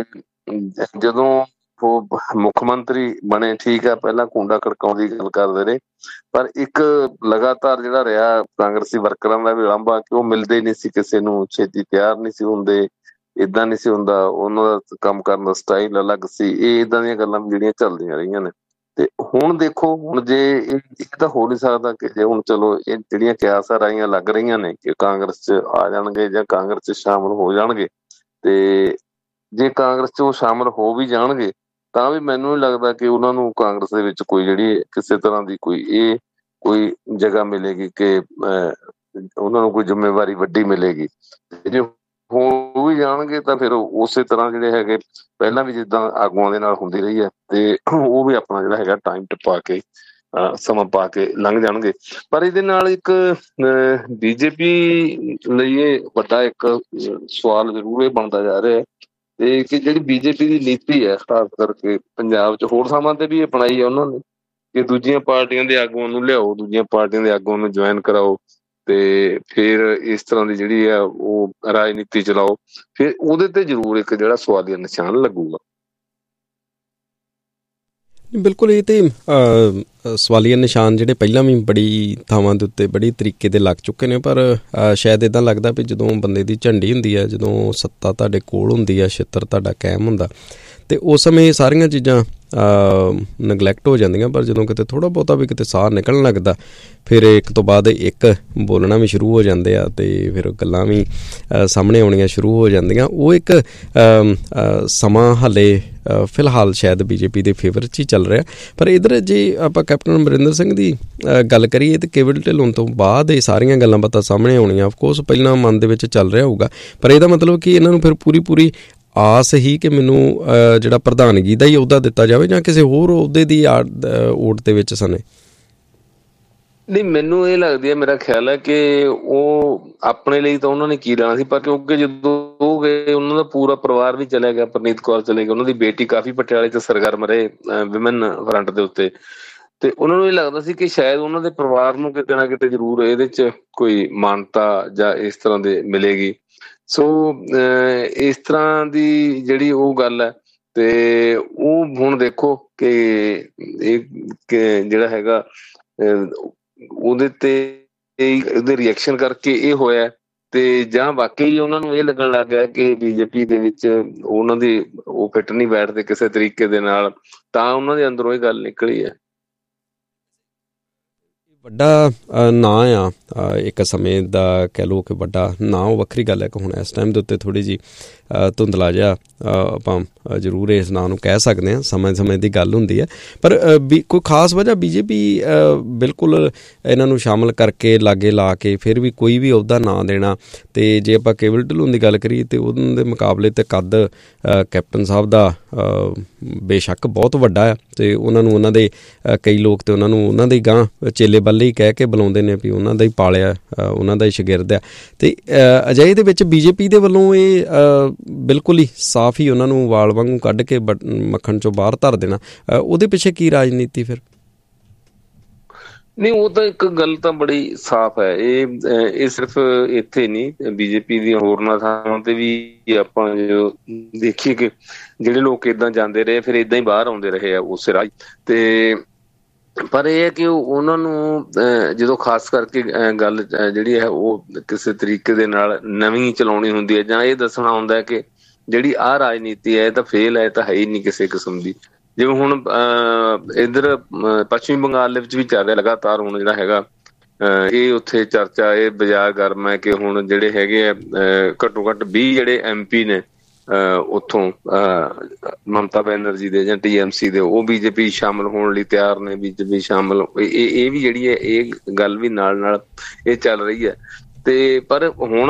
ਜਦੋਂ ਉਹ ਮੁੱਖ ਮੰਤਰੀ ਬਣੇ, ਠੀਕ ਹੈ, ਪਹਿਲਾਂ ਕੂੰਡਾ ਖੜਕਾਉਣ ਦੀ ਗੱਲ ਕਰਦੇ ਰਹੇ, ਪਰ ਇੱਕ ਲਗਾਤਾਰ ਜਿਹੜਾ ਰਿਹਾ ਕਾਂਗਰਸੀ ਵਰਕਰਾਂ ਦਾ ਵੀ ਉਲਾਂਭਾ ਕਿ ਉਹ ਮਿਲਦੇ ਨਹੀਂ ਸੀ ਕਿਸੇ ਨੂੰ, ਛੇਤੀ ਤਿਆਰ ਨਹੀਂ ਸੀ ਹੁੰਦੇ, ਏਦਾਂ ਨਹੀਂ ਸੀ ਹੁੰਦਾ, ਉਹਨਾਂ ਦਾ ਕੰਮ ਕਰਨ ਦਾ ਸਟਾਈਲ ਅਲੱਗ ਸੀ। ਇਹ ਏਦਾਂ ਦੀਆਂ ਗੱਲਾਂ ਜਿਹੜੀਆਂ ਚੱਲਦੀਆਂ ਰਹੀਆਂ ਨੇ। ਤੇ ਹੁਣ ਦੇਖੋ, ਹੁਣ ਜੇ ਇਹ ਤਾਂ ਹੋ ਨਹੀਂ ਸਕਦਾ ਕਿ ਜੇ ਹੁਣ ਚਲੋ ਇਹ ਜਿਹੜੀਆਂ ਕਿਆਸਾਂ ਰਾਈਆਂ ਲੱਗ ਰਹੀਆਂ ਨੇ ਕਿ ਕਾਂਗਰਸ 'ਚ ਆ ਜਾਣਗੇ ਜਾਂ ਕਾਂਗਰਸ 'ਚ ਸ਼ਾਮਲ ਹੋ ਜਾਣਗੇ, ਤੇ ਜੇ ਕਾਂਗਰਸ 'ਚ ਉਹ ਸ਼ਾਮਲ ਹੋ ਵੀ ਜਾਣਗੇ ਤਾਂ ਵੀ ਮੈਨੂੰ ਨਹੀਂ ਲੱਗਦਾ ਕਿ ਉਹਨਾਂ ਨੂੰ ਕਾਂਗਰਸ ਦੇ ਵਿੱਚ ਕੋਈ ਜਿਹੜੀ ਕਿਸੇ ਤਰ੍ਹਾਂ ਦੀ ਕੋਈ ਜਗ੍ਹਾ ਮਿਲੇਗੀ ਕਿ ਉਹਨਾਂ ਨੂੰ ਕੋਈ ਜ਼ਿੰਮੇਵਾਰੀ ਵੱਡੀ ਮਿਲੇਗੀ। ਜੇ ਹੋ ਵੀ ਜਾਣਗੇ ਤਾਂ ਫਿਰ ਉਸੇ ਤਰ੍ਹਾਂ ਜਿਹੜੇ ਹੈਗੇ ਪਹਿਲਾਂ ਵੀ ਜਿੱਦਾਂ ਆਗੂਆਂ ਦੇ ਨਾਲ ਹੁੰਦੀ ਰਹੀ ਹੈ, ਤੇ ਉਹ ਵੀ ਆਪਣਾ ਜਿਹੜਾ ਹੈਗਾ ਟਾਈਮ ਟਪਾ ਕੇ ਸਮਾਂ ਪਾ ਕੇ ਲੰਘ ਜਾਣਗੇ। ਪਰ ਇਹਦੇ ਨਾਲ ਇੱਕ BJP ਲਈ ਇਹ ਵੱਡਾ ਇੱਕ ਸਵਾਲ ਜ਼ਰੂਰ ਇਹ ਬਣਦਾ ਜਾ ਰਿਹਾ ਹੈ, ਤੇ ਕਿ ਜਿਹੜੀ BJP ਦੀ ਨੀਤੀ ਹੈ ਖਾਸ ਕਰਕੇ ਪੰਜਾਬ 'ਚ, ਹੋਰ ਥਾਵਾਂ ਤੇ ਵੀ ਅਪਣਾਈ ਹੈ ਉਹਨਾਂ ਨੇ ਕਿ ਦੂਜੀਆਂ ਪਾਰਟੀਆਂ ਦੇ ਆਗੂਆਂ ਨੂੰ ਲਿਆਓ, ਦੂਜੀਆਂ ਪਾਰਟੀਆਂ ਦੇ ਆਗੂਆਂ ਨੂੰ ਜੁਆਇਨ ਕਰਾਓ, ਤੇ ਫਿਰ ਇਸ ਤਰ੍ਹਾਂ ਦੀ ਜਿਹੜੀ ਆ ਉਹ ਰਾਜਨੀਤੀ ਚਲਾਓ। ਫਿਰ ਉਹਦੇ ਤੇ ਜ਼ਰੂਰ ਇੱਕ ਜਿਹੜਾ ਸਵਾਲੀਆ ਨਿਸ਼ਾਨ ਲੱਗੂਗਾ। ਬਿਲਕੁਲ, ਇਹ ਤੇ ਸਵਾਲੀਆ ਨਿਸ਼ਾਨ ਜਿਹੜੇ ਪਹਿਲਾਂ ਵੀ ਬੜੀ ਥਾਵਾਂ ਦੇ ਉੱਤੇ ਬੜੀ ਤਰੀਕੇ ਦੇ ਲੱਗ ਚੁੱਕੇ ਨੇ, ਪਰ ਸ਼ਾਇਦ ਇੱਦਾਂ ਲੱਗਦਾ ਵੀ ਜਦੋਂ ਬੰਦੇ ਦੀ ਝੰਡੀ ਹੁੰਦੀ ਹੈ, ਜਦੋਂ ਸੱਤਾ ਤੁਹਾਡੇ ਕੋਲ ਹੁੰਦੀ ਹੈ, ਛਿੱਤਰ ਤੁਹਾਡਾ ਕਾਇਮ ਹੁੰਦਾ, ਤੇ ਉਸ ਸਮੇਂ ਸਾਰੀਆਂ ਚੀਜ਼ਾਂ ਨਗਲੈਕਟ ਹੋ ਜਾਂਦੀਆਂ। ਪਰ ਜਦੋਂ ਕਿਤੇ ਥੋੜ੍ਹਾ ਬਹੁਤਾ ਵੀ ਕਿਤੇ ਸਾਹ ਨਿਕਲਣ ਲੱਗਦਾ, ਫਿਰ ਇੱਕ ਤੋਂ ਬਾਅਦ ਇੱਕ ਬੋਲਣਾ ਵੀ ਸ਼ੁਰੂ ਹੋ ਜਾਂਦੇ ਆ, ਤੇ ਫਿਰ ਗੱਲਾਂ ਵੀ ਸਾਹਮਣੇ ਆਉਣੀਆਂ ਸ਼ੁਰੂ ਹੋ ਜਾਂਦੀਆਂ। ਉਹ ਇੱਕ ਸਮਾਂ ਹਾਲੇ ਫਿਲਹਾਲ ਸ਼ਾਇਦ BJP ਦੇ ਫੇਵਰ 'ਚ ਹੀ ਚੱਲ ਰਿਹਾ। ਪਰ ਇੱਧਰ ਜੇ ਆਪਾਂ ਕੈਪਟਨ ਅਮਰਿੰਦਰ ਸਿੰਘ ਦੀ ਗੱਲ ਕਰੀਏ ਤਾਂ ਕੇਵਲ ਢਿੱਲੋਂ ਤੋਂ ਬਾਅਦ ਇਹ ਸਾਰੀਆਂ ਗੱਲਾਂ ਬਾਤਾਂ ਸਾਹਮਣੇ ਆਉਣੀਆਂ। ਆਫਕੋਰਸ ਪਹਿਲਾਂ ਮਨ ਦੇ ਵਿੱਚ ਚੱਲ ਰਿਹਾ ਹੋਊਗਾ, ਪਰ ਇਹਦਾ ਮਤਲਬ ਕਿ ਇਹਨਾਂ ਨੂੰ ਫਿਰ ਪੂਰੀ ਆਸ ਹੀ ਕਿ ਮੈਨੂੰ ਜਿਹੜਾ ਪ੍ਰਧਾਨਗੀ ਦਾ ਹੀ ਅਹੁਦਾ ਦਿੱਤਾ ਜਾਵੇ ਜਾਂ ਕਿਸੇ ਹੋਰ ਅਹੁਦੇ ਦੀ ਓਟ ਦੇ ਵਿੱਚ ਸਨੇ। ਨਹੀਂ, ਮੈਨੂੰ ਇਹ ਲੱਗਦੀ ਹੈ, ਮੇਰਾ ਖਿਆਲ ਹੈ ਕਿ ਉਹ ਆਪਣੇ ਲਈ ਤਾਂ ਉਹਨਾਂ ਨੇ ਕੀ ਲੈਣਾ ਸੀ, ਪਰ ਕਿਉਂਕਿ ਜਦੋਂ ਉਹ ਗਏ ਉਹਨਾਂ ਦਾ ਪੂਰਾ ਪਰਿਵਾਰ ਵੀ ਚਲਿਆ ਗਿਆ, ਪਰਨੀਤ ਕੌਰ ਚਲੇ ਗਈ, ਉਹਨਾਂ ਦੀ ਬੇਟੀ ਕਾਫੀ ਪਟਿਆਲੇ 'ਚ ਸਰਗਰਮ ਰਹੇ ਵਿਮਨ ਫਰੰਟ ਦੇ ਉੱਤੇ, ਤੇ ਉਹਨਾਂ ਨੂੰ ਇਹ ਲੱਗਦਾ ਸੀ ਕਿ ਸ਼ਾਇਦ ਉਹਨਾਂ ਦੇ ਪਰਿਵਾਰ ਨੂੰ ਕਿਤੇ ਨਾ ਕਿਤੇ ਜ਼ਰੂਰ ਇਹਦੇ 'ਚ ਕੋਈ ਮਾਨਤਾ ਜਾਂ ਇਸ ਤਰ੍ਹਾਂ ਦੇ ਮਿਲੇਗੀ। ਸੋ ਇਸ ਤਰ੍ਹਾਂ ਦੀ ਜਿਹੜੀ ਉਹ ਗੱਲ ਹੈ, ਤੇ ਉਹ ਹੁਣ ਦੇਖੋ ਕਿ ਇਹ ਜਿਹੜਾ ਹੈਗਾ ਉਹਦੇ ਤੇ ਉਹਦੇ ਰਿਐਕਸ਼ਨ ਕਰਕੇ ਇਹ ਹੋਇਆ, ਤੇ ਜਾਂ ਵਾਕਈ ਉਹਨਾਂ ਨੂੰ ਇਹ ਲੱਗਣ ਲੱਗ ਗਿਆ ਕਿ BJP ਦੇ ਵਿੱਚ ਉਹਨਾਂ ਦੀ ਉਹ ਫਿੱਟ ਨਹੀਂ ਬੈਠਦੇ ਕਿਸੇ ਤਰੀਕੇ ਦੇ ਨਾਲ, ਤਾਂ ਉਹਨਾਂ ਦੇ ਅੰਦਰੋਂ ਇਹ ਗੱਲ ਨਿਕਲੀ ਹੈ। ਵੱਡਾ ਨਾਂ ਆ ਇੱਕ ਸਮੇਂ ਦਾ, ਕਹਿ ਲਓ ਕਿ ਵੱਡਾ ਨਾਂ, ਉਹ ਵੱਖਰੀ ਗੱਲ ਹੈ ਕਿ ਹੁਣ ਇਸ ਟਾਈਮ ਦੇ ਉੱਤੇ ਥੋੜ੍ਹੀ ਜਿਹੀ ਧੁੰਦਲਾ ਜਿਹਾ ਆਪਾਂ ਜ਼ਰੂਰ ਇਸ ਨਾਂ ਨੂੰ ਕਹਿ ਸਕਦੇ ਹਾਂ, ਸਮੇਂ ਦੀ ਗੱਲ ਹੁੰਦੀ ਹੈ। ਪਰ ਕੋਈ ਖਾਸ ਵਜ੍ਹਾ BJP ਬਿਲਕੁਲ ਇਹਨਾਂ ਨੂੰ ਸ਼ਾਮਲ ਕਰਕੇ ਲਾਗੇ ਲਾ ਕੇ ਫਿਰ ਵੀ ਕੋਈ ਵੀ ਅਹੁਦਾ ਨਾ ਦੇਣਾ। ਅਤੇ ਜੇ ਆਪਾਂ ਕੇਵਲ ਢਿੱਲੋਂ ਦੀ ਗੱਲ ਕਰੀਏ ਤਾਂ ਉਹਨਾਂ ਦੇ ਮੁਕਾਬਲੇ 'ਤੇ ਕੱਦ ਕੈਪਟਨ ਸਾਹਿਬ ਦਾ ਬੇਸ਼ੱਕ ਬਹੁਤ ਵੱਡਾ ਆ, ਅਤੇ ਉਹਨਾਂ ਨੂੰ ਉਹਨਾਂ ਦੇ ਕਈ ਲੋਕ ਤਾਂ ਉਹਨਾਂ ਨੂੰ ਉਹਨਾਂ ਦੇ ਗਾਂਹ ਚੇਲੇ ਵੱਲ ਹੀ ਕਹਿ ਕੇ ਬੁਲਾਉਂਦੇ ਨੇ ਵੀ ਉਹਨਾਂ ਦਾ ਹੀ ਪਾਲਿਆ, ਉਹਨਾਂ ਦਾ ਹੀ ਸ਼ਾਗਿਰਦ ਆ। ਅਤੇ ਅਜਿਹੇ ਦੇ ਵਿੱਚ BJP ਦੇ ਵੱਲੋਂ ਇਹ ਬਿਲਕੁਲ ਹੀ ਸਾਫ਼ ਹੀ ਉਹਨਾਂ ਨੂੰ ਵਾਲ ਵਾਂਗੂ ਕੱਢ ਕੇ ਮੱਖਣ 'ਚੋਂ ਬਾਹਰ ਧਰ ਦੇਣਾ, ਉਹਦੇ ਪਿੱਛੇ ਕੀ ਰਾਜਨੀਤੀ ਫਿਰ? ਨਹੀਂ, ਉਹ ਤਾਂ ਇੱਕ ਗੱਲ ਤਾਂ ਬੜੀ ਸਾਫ਼ ਹੈ। ਇਹ ਸਿਰਫ ਇੱਥੇ ਨਹੀਂ, ਬੀਜੇਪੀ ਦੀਆਂ ਹੋਰਨਾਂ ਥਾਵਾਂ ਤੇ ਵੀ ਆਪਾਂ ਜੋ ਦੇਖੀਏ ਕਿ ਜਿਹੜੇ ਲੋਕ ਏਦਾਂ ਜਾਂਦੇ ਰਹੇ ਫਿਰ ਏਦਾਂ ਹੀ ਬਾਹਰ ਆਉਂਦੇ ਰਹੇ ਆ ਉਸੇ ਰਾਹ। ਤੇ ਪਰ ਇਹ ਹੈ ਕਿ ਉਹਨਾਂ ਨੂੰ ਜਦੋਂ ਖਾਸ ਕਰਕੇ ਗੱਲ ਜਿਹੜੀ ਹੈ ਉਹ ਕਿਸੇ ਤਰੀਕੇ ਦੇ ਨਾਲ ਨਵੀਂ ਚਲਾਉਣੀ ਹੁੰਦੀ ਹੈ, ਜਾਂ ਇਹ ਦੱਸਣਾ ਹੁੰਦਾ ਹੈ ਕਿ ਜਿਹੜੀ ਆਹ ਰਾਜਨੀਤੀ ਹੈ ਇਹ ਤਾਂ ਫੇਲ ਹੈ, ਇਹ ਤਾਂ ਹੈ ਹੀ ਨਹੀਂ ਕਿਸੇ ਕਿਸਮ ਦੀ। ਜਿਵੇਂ ਹੁਣ ਇੱਧਰ ਪੱਛਮੀ ਬੰਗਾਲ ਦੇ ਵਿੱਚ ਵੀ ਚੱਲ ਰਿਹਾ ਲਗਾਤਾਰ ਹੁਣ ਜਿਹੜਾ ਹੈਗਾ ਇਹ ਉੱਥੇ ਚਰਚਾ ਇਹ ਬਾਜ਼ਾਰ ਗਰਮ ਹੈ ਕਿ ਹੁਣ ਜਿਹੜੇ ਹੈਗੇ ਆ ਘੱਟੋ ਘੱਟ 20 ਜਿਹੜੇ MP ਨੇ ਉੱਥੋਂ ਮਮਤਾ ਬੈਨਰਜੀ ਦੇ ਜਾਂ TMC ਦੇ, ਉਹ BJP ਸ਼ਾਮਲ ਹੋਣ ਲਈ ਤਿਆਰ ਨੇ। BJP ਸ਼ਾਮਲ ਇਹ ਵੀ ਜਿਹੜੀ ਹੈ ਇਹ ਗੱਲ ਵੀ ਨਾਲ ਨਾਲ ਇਹ ਚੱਲ ਰਹੀ ਹੈ। ਤੇ ਪਰ ਹੁਣ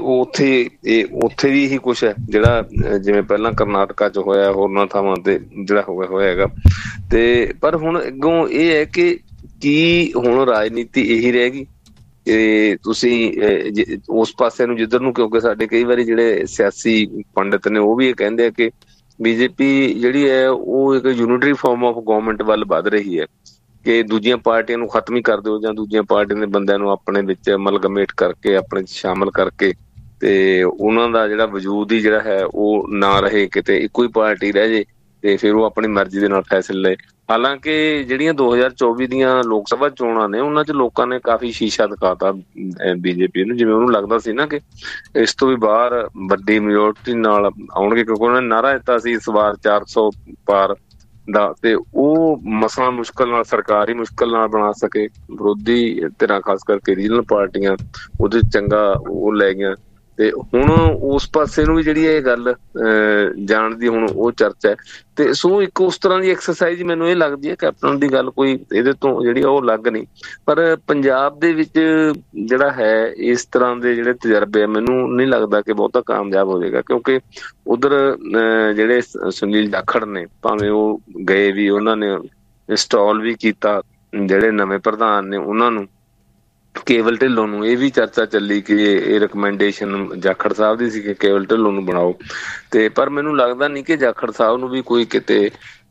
ਉੱਥੇ ਵੀ ਇਹੀ ਕੁਛ ਹੈ ਜਿਹੜਾ ਜਿਵੇਂ ਪਹਿਲਾਂ ਕਰਨਾਟਕਾ 'ਚ ਹੋਇਆ, ਹੋਰਨਾਂ ਥਾਵਾਂ ਤੇ ਜਿਹੜਾ ਹੋਇਆ ਹੈਗਾ। ਤੇ ਪਰ ਹੁਣ ਅੱਗੋਂ ਇਹ ਹੈ ਕਿ ਕੀ ਹੁਣ ਰਾਜਨੀਤੀ ਇਹੀ ਰਹਿ ਗਈ ਕਿ ਤੁਸੀਂ ਉਸ ਪਾਸੇ ਨੂੰ ਜਿੱਧਰ ਨੂੰ, ਕਿਉਂਕਿ ਸਾਡੇ ਕਈ ਵਾਰੀ ਜਿਹੜੇ ਸਿਆਸੀ ਪੰਡਿਤ ਨੇ ਉਹ ਵੀ ਇਹ ਕਹਿੰਦੇ ਆ ਕਿ BJP ਜਿਹੜੀ ਹੈ ਉਹ ਇੱਕ ਯੂਨਿਟਰੀ ਫਾਰਮ ਆਫ ਗਵਰਨਮੈਂਟ ਵੱਲ ਵੱਧ ਰਹੀ ਹੈ, ਕਿ ਦੂਜੀਆਂ ਪਾਰਟੀਆਂ ਨੂੰ ਖਤਮ ਹੀ ਕਰ ਦਿਓ ਜਾਂ ਦੂਜੀਆਂ ਪਾਰਟੀਆਂ ਦੇ ਬੰਦਿਆਂ ਨੂੰ ਆਪਣੇ ਵਿੱਚ ਅਮਲਗਮੇਟ ਕਰਕੇ ਆਪਣੇ ਸ਼ਾਮਲ ਕਰਕੇ ਤੇ ਉਹਨਾਂ ਦਾ ਜਿਹੜਾ ਵਜੂਦ ਹੀ ਜਿਹੜਾ ਹੈ ਉਹ ਨਾ ਰਹੇ, ਕਿਤੇ ਇੱਕੋ ਹੀ ਪਾਰਟੀ ਰਹਿ ਜੇ ਤੇ ਫਿਰ ਉਹ ਆਪਣੀ ਮਰਜ਼ੀ ਦੇ ਨਾਲ ਫੈਸਲੇ ਲਏ। ਹਾਲਾਂਕਿ ਜਿਹੜੀਆਂ 2024 ਦੀਆਂ ਲੋਕ ਸਭਾ ਚੋਣਾਂ ਨੇ ਉਹਨਾਂ 'ਚ ਲੋਕਾਂ ਨੇ ਕਾਫੀ ਸ਼ੀਸ਼ਾ ਦਿਖਾਤਾ BJP ਨੂੰ, ਜਿਵੇਂ ਉਹਨੂੰ ਲੱਗਦਾ ਸੀ ਨਾ ਕਿ ਇਸ ਤੋਂ ਵੀ ਬਾਹਰ ਵੱਡੀ ਮੈਜੋਰਟੀ ਨਾਲ ਆਉਣਗੇ, ਕਿਉਂਕਿ ਉਹਨਾਂ ਨੇ ਨਾਅਰਾ ਦਿੱਤਾ ਸੀ ਇਸ ਵਾਰ 400 ਪਾਰ ਦਾ, ਤੇ ਉਹ ਮਸਾਂ ਮੁਸ਼ਕਲ ਨਾਲ ਸਰਕਾਰ ਹੀ ਮੁਸ਼ਕਲ ਨਾਲ ਬਣਾ ਸਕੇ। ਵਿਰੋਧੀ ਧਿਰਾਂ ਖਾਸ ਕਰਕੇ ਰੀਜਨਲ ਪਾਰਟੀਆਂ ਉਹਦੇ ਚੰਗਾ ਉਹ ਲੈ ਗਈਆਂ। ਤੇ ਹੁਣ ਉਸ ਪਾਸੇ ਨੂੰ ਵੀ ਜਿਹੜੀ ਇਹ ਗੱਲ ਜਾਣ ਦੀ ਹੁਣ ਉਹ ਚਰਚਾ ਹੈ। ਤੇ ਸੋ ਇੱਕ ਉਸ ਤਰ੍ਹਾਂ ਦੀ ਐਕਸਰਸਾਈਜ਼ ਮੈਨੂੰ ਇਹ ਲੱਗਦੀ ਹੈ ਕੈਪਟਨ ਦੀ ਗੱਲ ਕੋਈ ਇਹਦੇ ਤੋਂ ਜਿਹੜੀ ਉਹ ਅਲੱਗ ਨਹੀਂ। ਪਰ ਪੰਜਾਬ ਦੇ ਵਿੱਚ ਜਿਹੜਾ ਹੈ ਇਸ ਤਰ੍ਹਾਂ ਦੇ ਜਿਹੜੇ ਤਜਰਬੇ ਆ ਮੈਨੂੰ ਨਹੀਂ ਲੱਗਦਾ ਕਿ ਬਹੁਤਾ ਕਾਮਯਾਬ ਹੋ ਜਾਏਗਾ, ਕਿਉਂਕਿ ਉਧਰ ਜਿਹੜੇ ਸੁਨੀਲ ਜਾਖੜ ਨੇ ਭਾਵੇਂ ਉਹ ਗਏ ਵੀ, ਉਹਨਾਂ ਨੇ ਇੰਸਟਾਲ ਵੀ ਕੀਤਾ ਜਿਹੜੇ ਨਵੇਂ ਪ੍ਰਧਾਨ ਨੇ ਉਹਨਾਂ ਨੂੰ, ਕੇਵਲ ਢਿੱਲੋਂ ਨੂੰ। ਇਹ ਵੀ ਚਰਚਾ ਚੱਲੀ ਕਿ ਇਹ ਰਿਕਮੈਂਡੇਸ਼ਨ ਜਾਖੜ ਸਾਹਿਬ ਦੀ ਸੀ ਕਿ ਕੇਵਲ ਢਿੱਲੋਂ ਨੂੰ ਬਣਾਓ, ਤੇ ਪਰ ਮੈਨੂੰ ਲੱਗਦਾ ਨਹੀਂ ਕਿ ਜਾਖੜ ਸਾਹਿਬ ਨੂੰ ਵੀ ਕੋਈ ਕਿਤੇ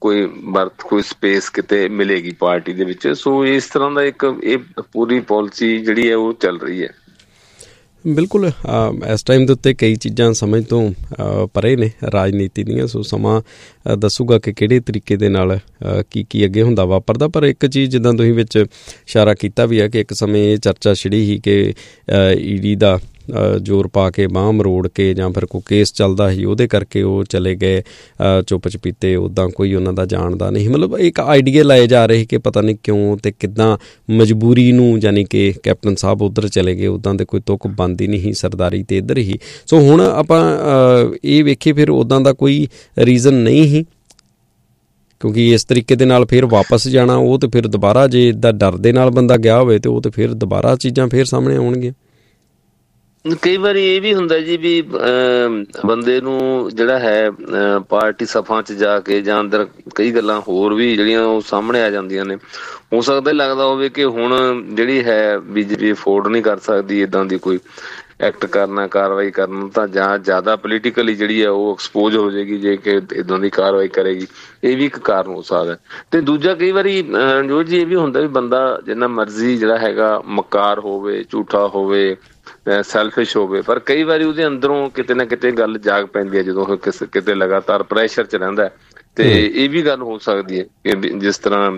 ਕੋਈ ਸਪੇਸ ਕਿਤੇ ਮਿਲੇਗੀ ਪਾਰਟੀ ਦੇ ਵਿੱਚ। ਸੋ ਇਸ ਤਰ੍ਹਾਂ ਦਾ ਇੱਕ ਇਹ ਪੂਰੀ ਪਾਲਿਸੀ ਜਿਹੜੀ ਹੈ ਉਹ ਚੱਲ ਰਹੀ ਹੈ। ਬਿਲਕੁਲ, ਇਸ ਟਾਈਮ ਦੇ ਉੱਤੇ ਕਈ ਚੀਜ਼ਾਂ ਸਮਝ ਤੋਂ ਪਰੇ ਨੇ ਰਾਜਨੀਤੀ ਦੀਆਂ। ਸੋ ਸਮਾਂ ਦੱਸੂਗਾ ਕਿ ਕਿਹੜੇ ਤਰੀਕੇ ਦੇ ਨਾਲ ਕੀ ਅੱਗੇ ਹੁੰਦਾ ਵਾਪਰਦਾ। ਪਰ ਇੱਕ ਚੀਜ਼ ਜਿੱਦਾਂ ਤੁਸੀਂ ਵਿੱਚ ਇਸ਼ਾਰਾ ਕੀਤਾ ਵੀ ਹੈ ਕਿ ਇੱਕ ਸਮੇਂ ਇਹ ਚਰਚਾ ਛਿੜੀ ਸੀ ਕਿ ED ਦਾ ਜ਼ੋਰ ਪਾ ਕੇ ਬਾਂਹ ਮਰੋੜ ਕੇ ਜਾਂ ਫਿਰ ਕੋਈ ਕੇਸ ਚੱਲਦਾ ਸੀ ਉਹਦੇ ਕਰਕੇ ਉਹ ਚਲੇ ਗਏ ਚੁੱਪ ਚਪੀਤੇ, ਉੱਦਾਂ ਕੋਈ ਉਹਨਾਂ ਦਾ ਜਾਣਦਾ ਨਹੀਂ। ਮਤਲਬ ਇੱਕ ਆਈਡੀਆ ਲਾਏ ਜਾ ਰਹੇ ਕਿ ਪਤਾ ਨਹੀਂ ਕਿਉਂ ਤੇ ਕਿੱਦਾਂ ਮਜਬੂਰੀ ਨੂੰ, ਯਾਨੀ ਕਿ ਕੈਪਟਨ ਸਾਹਿਬ ਉੱਧਰ ਚਲੇ ਗਏ, ਉੱਦਾਂ ਦੇ ਕੋਈ ਤੁੱਕ ਬਣਦੀ ਨਹੀਂ ਸੀ, ਸਰਦਾਰੀ ਤੇ ਇੱਧਰ ਹੀ। ਸੋ ਹੁਣ ਆਪਾਂ ਇਹ ਵੇਖੀਏ ਫਿਰ ਉੱਦਾਂ ਦਾ ਕੋਈ ਰੀਜ਼ਨ ਨਹੀਂ ਸੀ, ਕਿਉਂਕਿ ਇਸ ਤਰੀਕੇ ਦੇ ਨਾਲ ਫਿਰ ਵਾਪਸ ਜਾਣਾ ਉਹ ਤੇ ਫਿਰ ਦੁਬਾਰਾ ਜੇ ਇੱਦਾਂ ਡਰ ਦੇ ਨਾਲ ਬੰਦਾ ਗਿਆ ਹੋਵੇ ਤੇ ਉਹ ਤੇ ਫਿਰ ਦੁਬਾਰਾ ਚੀਜ਼ਾਂ ਫਿਰ ਸਾਹਮਣੇ ਆਉਣਗੀਆਂ। ਕਈ ਵਾਰੀ ਇਹ ਵੀ ਹੁੰਦਾ ਜੀ ਵੀ ਬੰਦੇ ਨੂੰ ਜਿਹੜਾ ਹੈ ਪਾਰਟੀ ਸਫਾ 'ਚ ਜਾ ਕੇ ਜਾਂ ਅੰਦਰ ਕਈ ਗੱਲਾਂ ਹੋਰ ਵੀ ਜਿਹੜੀਆਂ ਉਹ ਸਾਹਮਣੇ ਆ ਜਾਂਦੀਆਂ ਨੇ। ਹੋ ਸਕਦਾ ਲੱਗਦਾ ਹੋਵੇ ਕਿ ਹੁਣ ਜਿਹੜੀ ਹੈ BJP ਅਫੋਰਡ ਨਹੀਂ ਕਰ ਸਕਦੀ ਇੱਦਾਂ ਦੀ ਕੋਈ ਐਕਟ ਕਰਨਾ, ਕਾਰਵਾਈ ਕਰਨਾ, ਤਾਂ ਜਾਂ ਜ਼ਿਆਦਾ ਪੋਲੀਟੀਕਲੀ ਜਿਹੜੀ ਹੈ ਉਹ ਐਕਸਪੋਜ਼ ਹੋ ਜਾਏਗੀ ਜੇ ਕਿ ਇੱਦਾਂ ਦੀ ਕਾਰਵਾਈ ਕਰੇਗੀ। ਇਹ ਵੀ ਇੱਕ ਕਾਰਨ ਹੋ ਸਕਦਾ। ਤੇ ਦੂਜਾ ਕਈ ਵਾਰੀ ਜੋ ਜੀ ਇਹ ਵੀ ਹੁੰਦਾ ਵੀ ਬੰਦਾ ਜਿੰਨਾ ਮਰਜ਼ੀ ਜਿਹੜਾ ਹੈਗਾ ਮਕਾਰ ਹੋਵੇ, ਝੂਠਾ ਹੋਵੇ, ਸੈਲਫਿਸ਼ ਹੋਵੇ, ਪਰ ਕਈ ਵਾਰੀ ਉਹਦੇ ਅੰਦਰੋਂ ਕਿਤੇ ਨਾ ਕਿਤੇ ਗੱਲ ਜਾਗ ਪੈਂਦੀ ਹੈ ਜਦੋਂ ਉਹ ਕਿਤੇ ਲਗਾਤਾਰ ਪ੍ਰੈਸ਼ਰ 'ਚ ਰਹਿੰਦਾ। ਤੇ ਇਹ ਵੀ ਗੱਲ ਹੋ ਸਕਦੀ ਹੈ ਕਿ ਜਿਸ ਤਰ੍ਹਾਂ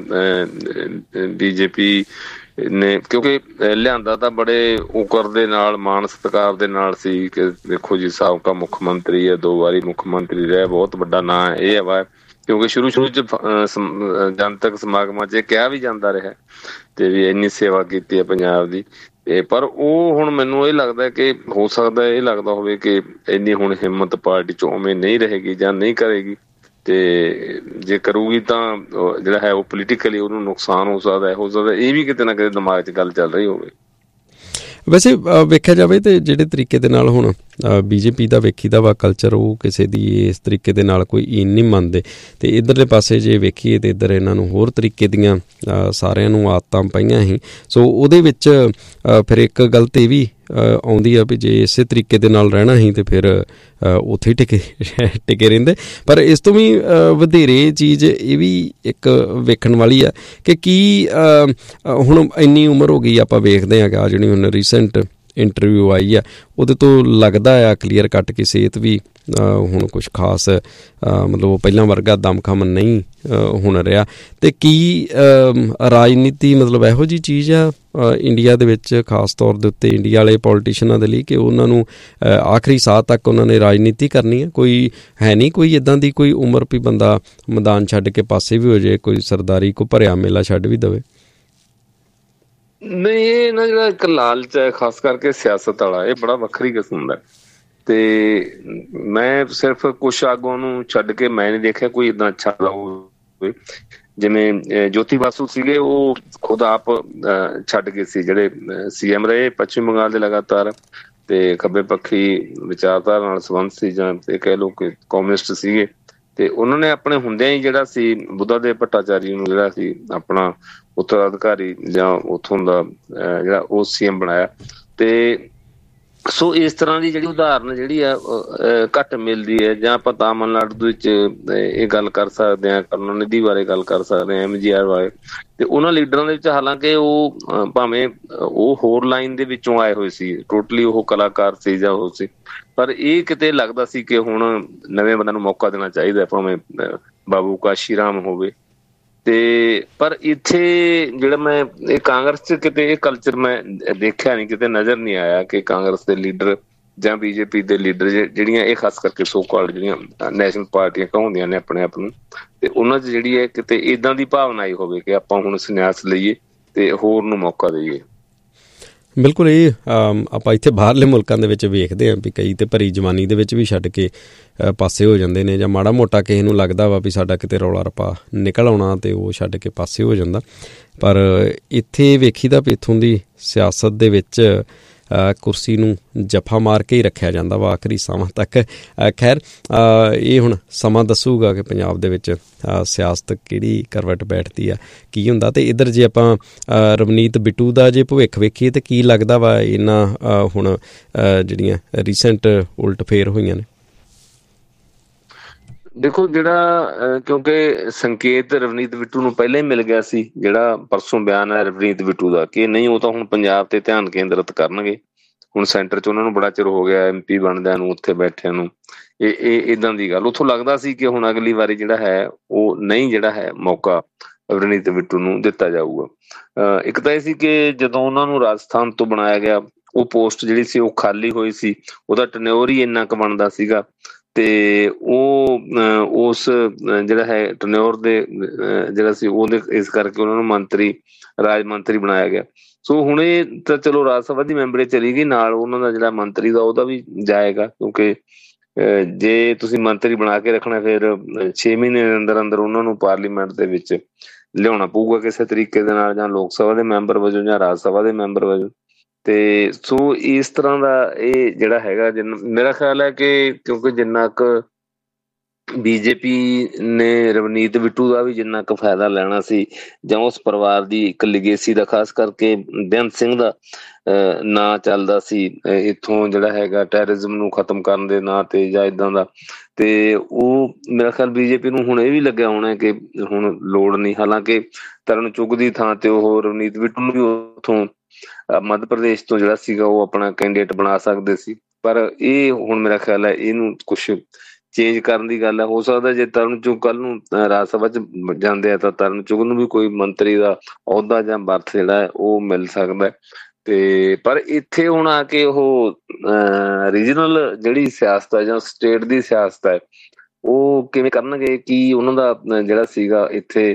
BJP ਨੇ, ਕਿਉਂਕਿ ਲਿਆਂਦਾ ਤਾਂ ਬੜੇ ਉਕਰ ਦੇ ਨਾਲ, ਮਾਣ ਸਤਿਕਾਰ ਦੇ ਨਾਲ ਸੀ ਕਿ ਦੇਖੋ ਜੀ ਸਾਬਕਾ ਮੁੱਖ ਮੰਤਰੀ ਹੈ, 2 ਵਾਰੀ ਮੁੱਖ ਮੰਤਰੀ ਰਿਹਾ, ਬਹੁਤ ਵੱਡਾ ਨਾਂ ਹੈ ਇਹ ਵਾ, ਕਿਉਂਕਿ ਸ਼ੁਰੂ 'ਚ ਜਨਤਕ ਸਮਾਗਮਾਂ 'ਚ ਕਿਹਾ ਵੀ ਜਾਂਦਾ ਰਿਹਾ ਤੇ ਵੀ ਇੰਨੀ ਸੇਵਾ ਕੀਤੀ ਹੈ ਪੰਜਾਬ ਦੀ। ਤੇ ਪਰ ਉਹ ਹੁਣ ਮੈਨੂੰ ਇਹ ਲੱਗਦਾ ਕਿ ਹੋ ਸਕਦਾ ਇਹ ਲੱਗਦਾ ਹੋਵੇ ਕਿ ਇੰਨੀ ਹੁਣ ਹਿੰਮਤ ਪਾਰਟੀ 'ਚ ਉਵੇਂ ਨਹੀਂ ਰਹੇਗੀ ਜਾਂ ਨਹੀਂ ਕਰੇਗੀ, ਤੇ ਜੇ ਕਰੂਗੀ ਤਾਂ ਜਿਹੜਾ ਹੈ ਉਹ ਪੋਲੀਟੀਕਲੀ ਉਹਨੂੰ ਨੁਕਸਾਨ ਹੋ ਸਕਦਾ ਇਹ ਵੀ ਕਿਤੇ ਨਾ ਕਿਤੇ ਦਿਮਾਗ 'ਚ ਗੱਲ ਚੱਲ ਰਹੀ ਹੋਵੇ। ਵੈਸੇ ਵੇਖਿਆ ਜਾਵੇ ਤੇ ਜਿਹੜੇ ਤਰੀਕੇ ਦੇ ਨਾਲ ਹੁਣ BJP ਦਾ ਵੇਖੀਦਾ ਵਾ ਕਲਚਰ, ਉਹ ਕਿਸੇ ਦੀ ਇਸ ਤਰੀਕੇ ਦੇ ਨਾਲ ਕੋਈ ਈਨ ਨਹੀਂ ਮੰਨਦੇ। ਤੇ ਇੱਧਰਲੇ ਪਾਸੇ ਜੇ ਵੇਖੀਏ ਤੇ ਇੱਧਰ ਇਹਨਾਂ ਨੂੰ ਹੋਰ ਤਰੀਕੇ ਦੀਆਂ ਸਾਰਿਆਂ ਨੂੰ ਆਦਤਾਂ ਪਈਆਂ ਸੀ। ਸੋ ਉਹਦੇ ਵਿੱਚ ਫਿਰ ਇੱਕ ਗੱਲ ਤੇ ਇਹ ਵੀ ਆਉਂਦੀ ਆ ਵੀ ਜੇ ਇਸੇ ਤਰੀਕੇ ਦੇ ਨਾਲ ਰਹਿਣਾ ਸੀ ਤੇ ਫਿਰ ਉੱਥੇ ਹੀ ਟਿਕੇ ਰਹਿੰਦੇ। ਪਰ ਇਸ ਤੋਂ ਵੀ ਵਧੇਰੇ ਚੀਜ਼ ਇਹ ਵੀ ਇੱਕ ਵੇਖਣ ਵਾਲੀ ਆ ਕਿ ਕੀ ਹੁਣ ਇੰਨੀ ਉਮਰ ਹੋ ਗਈ, ਆਪਾਂ ਵੇਖਦੇ ਹਾਂ ਕਿ ਆ ਜਿਹੜੀ ਹੁਣ ਰੀਸੈਂਟ ਇੰਟਰਵਿਊ ਆਈ ਆ ਉਹਦੇ ਤੋਂ ਲੱਗਦਾ ਆ ਕਲੀਅਰ ਕੱਟ ਕਿ ਸਿਹਤ ਵੀ ਹੁਣ ਕੁਛ ਖਾਸ ਮਤਲਬ ਉਹ ਪਹਿਲਾਂ ਵਰਗਾ ਦਮਖਮ ਨਹੀਂ ਹੁਣ ਰਿਹਾ। ਅਤੇ ਕੀ ਰਾਜਨੀਤੀ ਮਤਲਬ ਇਹੋ ਜਿਹੀ ਚੀਜ਼ ਆ ਇੰਡੀਆ ਦੇ ਵਿੱਚ, ਖਾਸ ਤੌਰ ਦੇ ਉੱਤੇ ਇੰਡੀਆ ਵਾਲੇ ਪੋਲੀਟੀਸ਼ੀਅਨਾਂ ਦੇ ਲਈ, ਕਿ ਉਹਨਾਂ ਨੂੰ ਆਖਰੀ ਸਾਹ ਤੱਕ ਉਹਨਾਂ ਨੇ ਰਾਜਨੀਤੀ ਕਰਨੀ ਹੈ? ਕੋਈ ਹੈ ਨਹੀਂ ਕੋਈ ਇੱਦਾਂ ਦੀ ਕੋਈ ਉਮਰ ਵੀ ਬੰਦਾ ਮੈਦਾਨ ਛੱਡ ਕੇ ਪਾਸੇ ਵੀ ਹੋ ਜਾਏ, ਕੋਈ ਸਰਦਾਰੀ ਕੋ ਭਰਿਆ ਮੇਲਾ ਛੱਡ ਵੀ ਦੇਵੇ? ਨਹੀਂ, ਇਹ ਨਾ ਜਿਹੜਾ ਇੱਕ ਲਾਲਚ ਹੈ ਖਾਸ ਕਰਕੇ ਸਿਆਸਤ ਵਾਲਾ, ਇਹ ਬੜਾ ਵੱਖਰੀ ਕਿਸਮ ਦਾ। ਤੇ ਮੈਂ ਸਿਰਫ ਕੁਛ ਆਗੂਆਂ ਨੂੰ ਛੱਡ ਕੇ ਮੈਂ ਨਹੀਂ ਦੇਖਿਆ ਕੋਈ ਏਦਾਂ ਅੱਛਾ ਹੋਵੇ। ਜਿਵੇਂ ਜੋਤੀ ਬਾਸੂ ਸੀਗੇ, ਉਹ ਖੁਦ ਆਪ ਛੱਡ ਗਏ ਸੀ, ਜਿਹੜੇ CM ਰਹੇ ਪੱਛਮੀ ਬੰਗਾਲ ਦੇ ਲਗਾਤਾਰ, ਤੇ ਖੱਬੇ ਪੱਖੀ ਵਿਚਾਰਧਾਰਾ ਨਾਲ ਸੰਬੰਧ ਸੀ, ਜਾਂ ਇਹ ਕਹਿ ਲਓ ਕਿ ਕਮਿਊਨਿਸਟ ਸੀਗੇ। ਤੇ ਉਹਨਾਂ ਨੇ ਆਪਣੇ ਹੁੰਦਿਆਂ ਹੀ ਜਿਹੜਾ ਸੀ ਬੁੱਧਾ ਦੇਵ ਭੱਟਾਚਾਰੀ ਨੂੰ ਜਿਹੜਾ ਸੀ ਆਪਣਾ ਉੱਤਰਾਧਿਕਾਰੀ ਜਾਂ ਉੱਥੋਂ ਦਾ ਜਿਹੜਾ ਉਹ CM ਬਣਾਇਆ। ਤੇ ਸੋ ਇਸ ਤਰ੍ਹਾਂ ਦੀ ਜਿਹੜੀ ਉਦਾਹਰਨ ਜਿਹੜੀ ਆ ਘੱਟ ਮਿਲਦੀ ਹੈ। ਜਾਂ ਆਪਾਂ ਤਾਮਿਲਨਾਡੂ ਵਿੱਚ ਇਹ ਗੱਲ ਕਰ ਸਕਦੇ ਹਾਂ, ਕਰੁਣਾਨਿਧੀ ਬਾਰੇ ਗੱਲ ਕਰ ਸਕਦੇ ਹਾਂ, MGR ਬਾਰੇ। ਤੇ ਉਹਨਾਂ ਲੀਡਰਾਂ ਦੇ ਵਿੱਚ ਹਾਲਾਂਕਿ ਉਹ ਭਾਵੇਂ ਉਹ ਹੋਰ ਲਾਈਨ ਦੇ ਵਿੱਚੋਂ ਆਏ ਹੋਏ ਸੀ, ਟੋਟਲੀ ਉਹ ਕਲਾਕਾਰ ਸੀ ਜਾਂ ਉਹ ਸੀ, ਪਰ ਇਹ ਕਿਤੇ ਲੱਗਦਾ ਸੀ ਕਿ ਹੁਣ ਨਵੇਂ ਬੰਦਿਆਂ ਨੂੰ ਮੌਕਾ ਦੇਣਾ ਚਾਹੀਦਾ, ਭਾਵੇਂ ਬਾਬੂ ਕਾਸ਼ੀ ਰਾਮ ਹੋਵੇ। ਤੇ ਪਰ ਇੱਥੇ ਜਿਹੜਾ ਮੈਂ ਇਹ ਕਾਂਗਰਸ 'ਚ ਕਿਤੇ ਇਹ ਕਲਚਰ ਮੈਂ ਦੇਖਿਆ ਨਹੀਂ, ਕਿਤੇ ਨਜ਼ਰ ਨਹੀਂ ਆਇਆ ਕਿ ਕਾਂਗਰਸ ਦੇ ਲੀਡਰ ਜਾਂ BJP ਦੇ ਲੀਡਰ ਜਿਹੜੀਆਂ ਇਹ ਖਾਸ ਕਰਕੇ ਸੋ ਕਾਲਡ ਜਿਹੜੀਆਂ ਨੈਸ਼ਨਲ ਪਾਰਟੀਆਂ ਕਹਾਉਂਦੀਆਂ ਨੇ ਆਪਣੇ ਆਪ ਨੂੰ, ਤੇ ਉਹਨਾਂ 'ਚ ਜਿਹੜੀ ਹੈ ਕਿਤੇ ਏਦਾਂ ਦੀ ਭਾਵਨਾ ਆਈ ਹੋਵੇ ਕਿ ਆਪਾਂ ਹੁਣ ਸੰਨਿਆਸ ਲਈਏ ਤੇ ਹੋਰ ਨੂੰ ਮੌਕਾ ਦੇਈਏ। ਬਿਲਕੁਲ, ਇਹ ਆਪਾਂ ਇੱਥੇ ਬਾਹਰਲੇ ਮੁਲਕਾਂ ਦੇ ਵਿੱਚ ਵੇਖਦੇ ਹਾਂ ਵੀ ਕਈ ਤੇ ਭਰੀ ਜਵਾਨੀ ਦੇ ਵਿੱਚ ਵੀ ਛੱਡ ਕੇ ਪਾਸੇ ਹੋ ਜਾਂਦੇ ਨੇ, ਜਾਂ ਮਾੜਾ ਮੋਟਾ ਕਿਸੇ ਨੂੰ ਲੱਗਦਾ ਵਾ ਵੀ ਸਾਡਾ ਕਿਤੇ ਰੌਲਾ ਰੱਪਾ ਨਿਕਲ ਆਉਣਾ ਤੇ ਉਹ ਛੱਡ ਕੇ ਪਾਸੇ ਹੋ ਜਾਂਦਾ। ਪਰ ਇੱਥੇ ਵੇਖੀਦਾ ਵੀ ਇੱਥੋਂ ਦੀ ਸਿਆਸਤ ਦੇ ਵਿੱਚ ਕੁਰਸੀ ਨੂੰ ਜੱਫਾ ਮਾਰ ਕੇ ਹੀ ਰੱਖਿਆ ਜਾਂਦਾ ਵਾ ਆਖਰੀ ਸਾਹਾਂ ਤੱਕ। ਖੈਰ, ਇਹ ਹੁਣ ਸਮਾਂ ਦੱਸੂਗਾ ਕਿ ਪੰਜਾਬ ਦੇ ਵਿੱਚ ਸਿਆਸਤ ਕਿਹੜੀ ਕਰਵਟ ਬੈਠਦੀ ਆ, ਕੀ ਹੁੰਦਾ। ਅਤੇ ਇੱਧਰ ਜੇ ਆਪਾਂ ਰਵਨੀਤ ਬਿੱਟੂ ਦਾ ਜੇ ਭਵਿੱਖ ਵੇਖੀਏ ਤਾਂ ਕੀ ਲੱਗਦਾ ਵਾ ਇਹਨਾਂ ਹੁਣ ਜਿਹੜੀਆਂ ਰੀਸੈਂਟ ਉਲਟ ਫੇਰ ਹੋਈਆਂ ਨੇ? ਦੇਖੋ, ਜਿਹੜਾ ਕਿਉਂਕਿ ਸੰਕੇਤ ਰਵਨੀਤ ਬਿੱਟੂ ਨੂੰ ਪਹਿਲਾਂ ਹੀ ਮਿਲ ਗਿਆ ਸੀ, ਜਿਹੜਾ ਪਰਸੋਂ ਬਿਆਨ ਹੈ ਰਵਨੀਤ ਬਿੱਟੂ ਦਾ ਕਿ ਨਹੀਂ ਉਹ ਤਾਂ ਹੁਣ ਪੰਜਾਬ ਤੇ ਧਿਆਨ ਕੇਂਦਰਿਤ ਕਰਨਗੇ, ਹੁਣ ਸੈਂਟਰ 'ਚ ਉਹਨਾਂ ਨੂੰ ਬੜਾ ਚਿਰ ਹੋ ਗਿਆ MP ਬਣਦਿਆਂ ਨੂੰ, ਉੱਥੇ ਬੈਠਿਆਂ ਨੂੰ। ਇਹ ਏਦਾਂ ਦੀ ਗੱਲ ਉੱਥੋਂ ਲੱਗਦਾ ਸੀ ਕਿ ਹੁਣ ਅਗਲੀ ਵਾਰੀ ਜਿਹੜਾ ਹੈ ਉਹ ਨਹੀਂ ਜਿਹੜਾ ਹੈ ਮੌਕਾ ਰਵਨੀਤ ਬਿੱਟੂ ਨੂੰ ਦਿੱਤਾ ਜਾਊਗਾ। ਇੱਕ ਤਾਂ ਇਹ ਸੀ ਕਿ ਜਦੋਂ ਉਹਨਾਂ ਨੂੰ ਰਾਜਸਥਾਨ ਤੋਂ ਬਣਾਇਆ ਗਿਆ, ਉਹ ਪੋਸਟ ਜਿਹੜੀ ਸੀ ਉਹ ਖਾਲੀ ਹੋਈ ਸੀ, ਉਹਦਾ ਟਨਿਓਰ ਹੀ ਇੰਨਾ ਕੁ ਬਣਦਾ ਸੀਗਾ, ਤੇ ਉਹ ਉਸ ਜਿਹੜਾ ਹੈ ਟਨਿਓਰ ਦੇ ਜਿਹੜਾ ਸੀ ਉਹਦੇ ਇਸ ਕਰਕੇ ਉਹਨਾਂ ਨੂੰ ਰਾਜ ਮੰਤਰੀ ਬਣਾਇਆ ਗਿਆ। ਸੋ ਹੁਣ ਇਹ ਤਾਂ ਚਲੋ ਰਾਜ ਸਭਾ ਦੀ ਮੈਂਬਰ ਚਲੀ ਗਈ, ਨਾਲ ਉਹਨਾਂ ਦਾ ਜਿਹੜਾ ਮੰਤਰੀ ਦਾ ਉਹਦਾ ਵੀ ਜਾਏਗਾ, ਕਿਉਂਕਿ ਜੇ ਤੁਸੀਂ ਮੰਤਰੀ ਬਣਾ ਕੇ ਰੱਖਣਾ ਫਿਰ 6 ਮਹੀਨੇ ਦੇ ਅੰਦਰ ਅੰਦਰ ਉਹਨਾਂ ਨੂੰ ਪਾਰਲੀਮੈਂਟ ਦੇ ਵਿੱਚ ਲਿਆਉਣਾ ਪਊਗਾ ਕਿਸੇ ਤਰੀਕੇ ਦੇ ਨਾਲ, ਜਾਂ ਲੋਕ ਸਭਾ ਦੇ ਮੈਂਬਰ ਵਜੋਂ ਜਾਂ ਰਾਜ ਸਭਾ ਦੇ ਮੈਂਬਰ ਵਜੋਂ। ਤੇ ਸੋ ਇਸ ਤਰ੍ਹਾਂ ਦਾ ਇਹ ਜਿਹੜਾ ਹੈਗਾ, ਮੇਰਾ ਖਿਆਲ ਹੈ ਕਿ ਕਿਉਂਕਿ ਜਿੰਨਾ ਕੁ BJP ਨੇ ਰਵਨੀਤ ਬਿੱਟੂ ਦਾ ਵੀ ਜਿੰਨਾ ਕੁ ਫਾਇਦਾ ਲੈਣਾ ਸੀ, ਜਾਂ ਉਸ ਪਰਿਵਾਰ ਦੀ ਇੱਕ ਲਿਗੇਸੀ ਦਾ, ਖਾਸ ਕਰਕੇ ਬੇਅੰਤ ਸਿੰਘ ਦਾ ਨਾਂ ਚੱਲਦਾ ਸੀ ਇੱਥੋਂ ਜਿਹੜਾ ਹੈਗਾ ਟੈਰਰਿਜ਼ਮ ਨੂੰ ਖਤਮ ਕਰਨ ਦੇ ਨਾਂ ਤੇ ਜਾਂ ਇੱਦਾਂ ਦਾ, ਤੇ ਉਹ ਮੇਰਾ ਖਿਆਲ BJP ਨੂੰ ਹੁਣ ਇਹ ਵੀ ਲੱਗਿਆ ਹੋਣਾ ਕਿ ਹੁਣ ਲੋੜ ਨਹੀਂ। ਹਾਲਾਂਕਿ ਤਰਨ ਚੁੱਗ ਦੀ ਥਾਂ ਤੇ ਉਹ ਰਵਨੀਤ ਬਿੱਟੂ ਨੂੰ ਵੀ ਉੱਥੋਂ ਮੱਧ ਪ੍ਰਦੇਸ਼ ਤੋਂ ਜਿਹੜਾ ਸੀਗਾ ਉਹ ਆਪਣਾ ਕੈਂਡੀਡੇਟ ਬਣਾ ਸਕਦੇ ਸੀ, ਪਰ ਇਹ ਹੁਣ ਮੇਰਾ ਖਿਆਲ ਹੈ ਇਹਨੂੰ ਕੁਛ ਚੇਂਜ ਕਰਨ ਦੀ ਗੱਲ ਹੈ। ਹੋ ਸਕਦਾ ਜੇ ਤਰਨ ਚੁੱਗ ਕੱਲ੍ਹ ਨੂੰ ਰਾਜ ਸਭਾ 'ਚ ਜਾਂਦੇ ਆ ਤਾਂ ਤਰਨ ਚੁੱਗ ਨੂੰ ਵੀ ਕੋਈ ਮੰਤਰੀ ਦਾ ਅਹੁਦਾ ਜਾਂ ਬਰਥ ਜਿਹੜਾ ਹੈ ਉਹ ਮਿਲ ਸਕਦਾ। ਤੇ ਪਰ ਇੱਥੇ ਹੁਣ ਆ ਕੇ ਉਹ ਰੀਜਨਲ ਜਿਹੜੀ ਸਿਆਸਤ ਹੈ ਜਾਂ ਸਟੇਟ ਦੀ ਸਿਆਸਤ ਹੈ ਉਹ ਕਿਵੇਂ ਕਰਨਗੇ, ਕੀ ਉਹਨਾਂ ਦਾ ਜਿਹੜਾ ਸੀਗਾ ਇੱਥੇ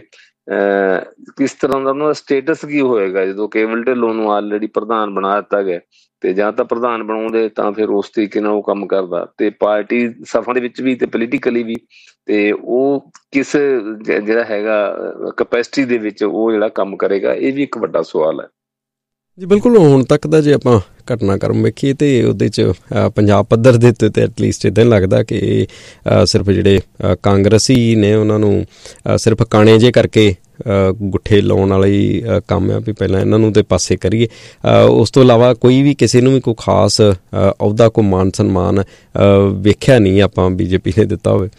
ਕਿਸ ਤਰ੍ਹਾਂ ਦਾ ਉਹਨਾਂ ਦਾ ਸਟੇਟਸ ਕੀ ਹੋਏਗਾ ਜਦੋਂ ਕੇਵਲ ਢਿੱਲੋਂ ਨੂੰ ਆਲਰੇਡੀ ਪ੍ਰਧਾਨ ਬਣਾ ਦਿੱਤਾ ਗਿਆ, ਤੇ ਜਾਂ ਤਾਂ ਪ੍ਰਧਾਨ ਬਣਾਉਂਦੇ ਤਾਂ ਫਿਰ ਉਸ ਤਰੀਕੇ ਨਾਲ ਉਹ ਕੰਮ ਕਰਦਾ, ਤੇ ਪਾਰਟੀ ਸਭਾ ਦੇ ਵਿੱਚ ਵੀ ਤੇ ਪੋਲੀਟੀਕਲੀ ਵੀ, ਤੇ ਉਹ ਕਿਸ ਜਿਹੜਾ ਹੈਗਾ ਕਪੈਸਿਟੀ ਦੇ ਵਿੱਚ ਉਹ ਜਿਹੜਾ ਕੰਮ ਕਰੇਗਾ, ਇਹ ਵੀ ਇੱਕ ਵੱਡਾ ਸਵਾਲ ਹੈ ਜੀ। ਬਿਲਕੁਲ, ਹੁਣ ਤੱਕ ਦਾ ਜੇ ਆਪਾਂ ਘਟਨਾਕ੍ਰਮ ਵੇਖੀਏ ਤੇ ਉਹਦੇ 'ਚ ਪੰਜਾਬ ਪੱਧਰ ਦੇ ਉੱਤੇ ਤਾਂ ਐਟਲੀਸਟ ਇੱਦਾਂ ਲੱਗਦਾ ਕਿ ਸਿਰਫ ਜਿਹੜੇ ਕਾਂਗਰਸੀ ਨੇ ਉਹਨਾਂ ਨੂੰ ਸਿਰਫ ਕਾਣੇ ਜੇ ਕਰਕੇ ਗੁੱਠੇ ਲਾਉਣ ਵਾਲਾ ਹੀ ਕੰਮ ਆ ਵੀ ਪਹਿਲਾਂ ਇਹਨਾਂ ਨੂੰ ਤਾਂ ਪਾਸੇ ਕਰੀਏ। ਉਸ ਤੋਂ ਇਲਾਵਾ ਕੋਈ ਵੀ ਕਿਸੇ ਨੂੰ ਵੀ ਕੋਈ ਖਾਸ ਅਹੁਦਾ ਕੋਈ ਮਾਨ ਸਨਮਾਨ ਵੇਖਿਆ ਨਹੀਂ ਆਪਾਂ BJP ਨੇ ਦਿੱਤਾ ਹੋਵੇ।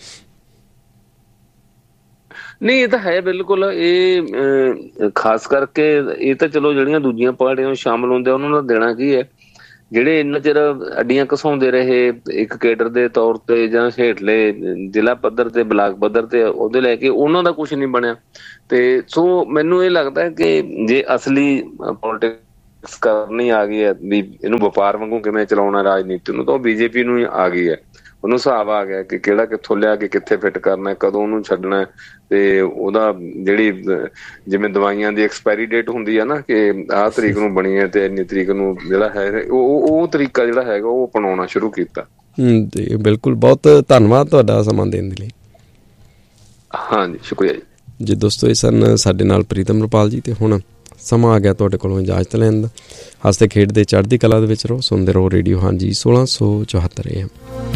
ਨਹੀਂ, ਇਹ ਤਾਂ ਹੈ ਬਿਲਕੁਲ। ਇਹ ਖਾਸ ਕਰਕੇ ਇਹ ਤਾਂ ਚਲੋ ਜਿਹੜੀਆਂ ਦੂਜੀਆਂ ਪਾਰਟੀਆਂ ਸ਼ਾਮਲ ਹੁੰਦੇ ਉਹਨਾਂ ਦਾ ਦੇਣਾ ਕੀ ਹੈ, ਜਿਹੜੇ ਇੰਨਾ ਚਿਰ ਅੱਡੀਆਂ ਘਸਾਉਂਦੇ ਰਹੇ ਇੱਕ ਕੇਡਰ ਦੇ ਤੌਰ ਤੇ ਜਾਂ ਹੇਠਲੇ ਜ਼ਿਲ੍ਹਾ ਪੱਧਰ ਤੇ ਬਲਾਕ ਪੱਧਰ ਤੇ ਉਹਦੇ ਲੈ ਕੇ ਉਹਨਾਂ ਦਾ ਕੁਛ ਨਹੀਂ ਬਣਿਆ। ਤੇ ਸੋ ਮੈਨੂੰ ਇਹ ਲੱਗਦਾ ਕਿ ਜੇ ਅਸਲੀ ਪੋਲੀਟਿਕਸ ਕਰਨੀ ਆ ਗਈ ਹੈ ਵੀ ਇਹਨੂੰ ਵਪਾਰ ਵਾਂਗੂ ਕਿਵੇਂ ਚਲਾਉਣਾ ਰਾਜਨੀਤੀ ਨੂੰ, ਤਾਂ ਉਹ BJP ਨੂੰ ਹੀ ਆ ਗਈ ਹੈ। ਉਹਨੂੰ ਹਿਸਾਬ ਆ ਗਿਆ ਕਿ ਕਿਹੜਾ ਕਿੱਥੋਂ ਲਿਆ ਕੇ ਕਿੱਥੇ ਫਿੱਟ ਕਰਨਾ, ਕਦੋਂ ਉਹਨੂੰ ਛੱਡਣਾ, ਤੇ ਉਹਦਾ ਜਿਹੜੀ ਜਿਵੇਂ ਦਵਾਈਆਂ ਦੀ ਐਕਸਪਾਇਰੀ ਡੇਟ ਹੁੰਦੀ ਹੈ ਨਾ ਕਿ ਆਹ ਤਰੀਕ ਨੂੰ ਬਣੀ ਹੈ ਤੇ ਇੰਨੀ ਤਰੀਕ ਨੂੰ ਜਿਹੜਾ ਹੈ ਉਹ ਤਰੀਕਾ ਜਿਹੜਾ ਹੈਗਾ ਉਹ ਅਪਣਾਉਣਾ ਸ਼ੁਰੂ ਕੀਤਾ। ਬਿਲਕੁਲ, ਬਹੁਤ ਧੰਨਵਾਦ ਤੁਹਾਡਾ ਸਮਾਂ ਦੇਣ ਦੇ ਲਈ। ਹਾਂਜੀ, ਸ਼ੁਕਰੀਆ ਜੀ। ਦੋਸਤੋ, ਇਹ ਸਨ ਸਾਡੇ ਨਾਲ ਪ੍ਰੀਤਮ ਰੁਪਾਲ ਜੀ। ਤੇ ਹੁਣ ਸਮਾਂ ਆ ਗਿਆ ਤੁਹਾਡੇ ਕੋਲੋਂ ਇਜਾਜ਼ਤ ਲੈਣ ਦਾ। ਹੱਸਦੇ ਖੇਡਦੇ ਚੜ੍ਹਦੀ ਕਲਾ ਦੇ ਵਿੱਚ ਰਹੋ, ਸੁਣਦੇ ਰਹੋ ਰੇਡੀਓ ਹਾਂਜੀ 1674 AM।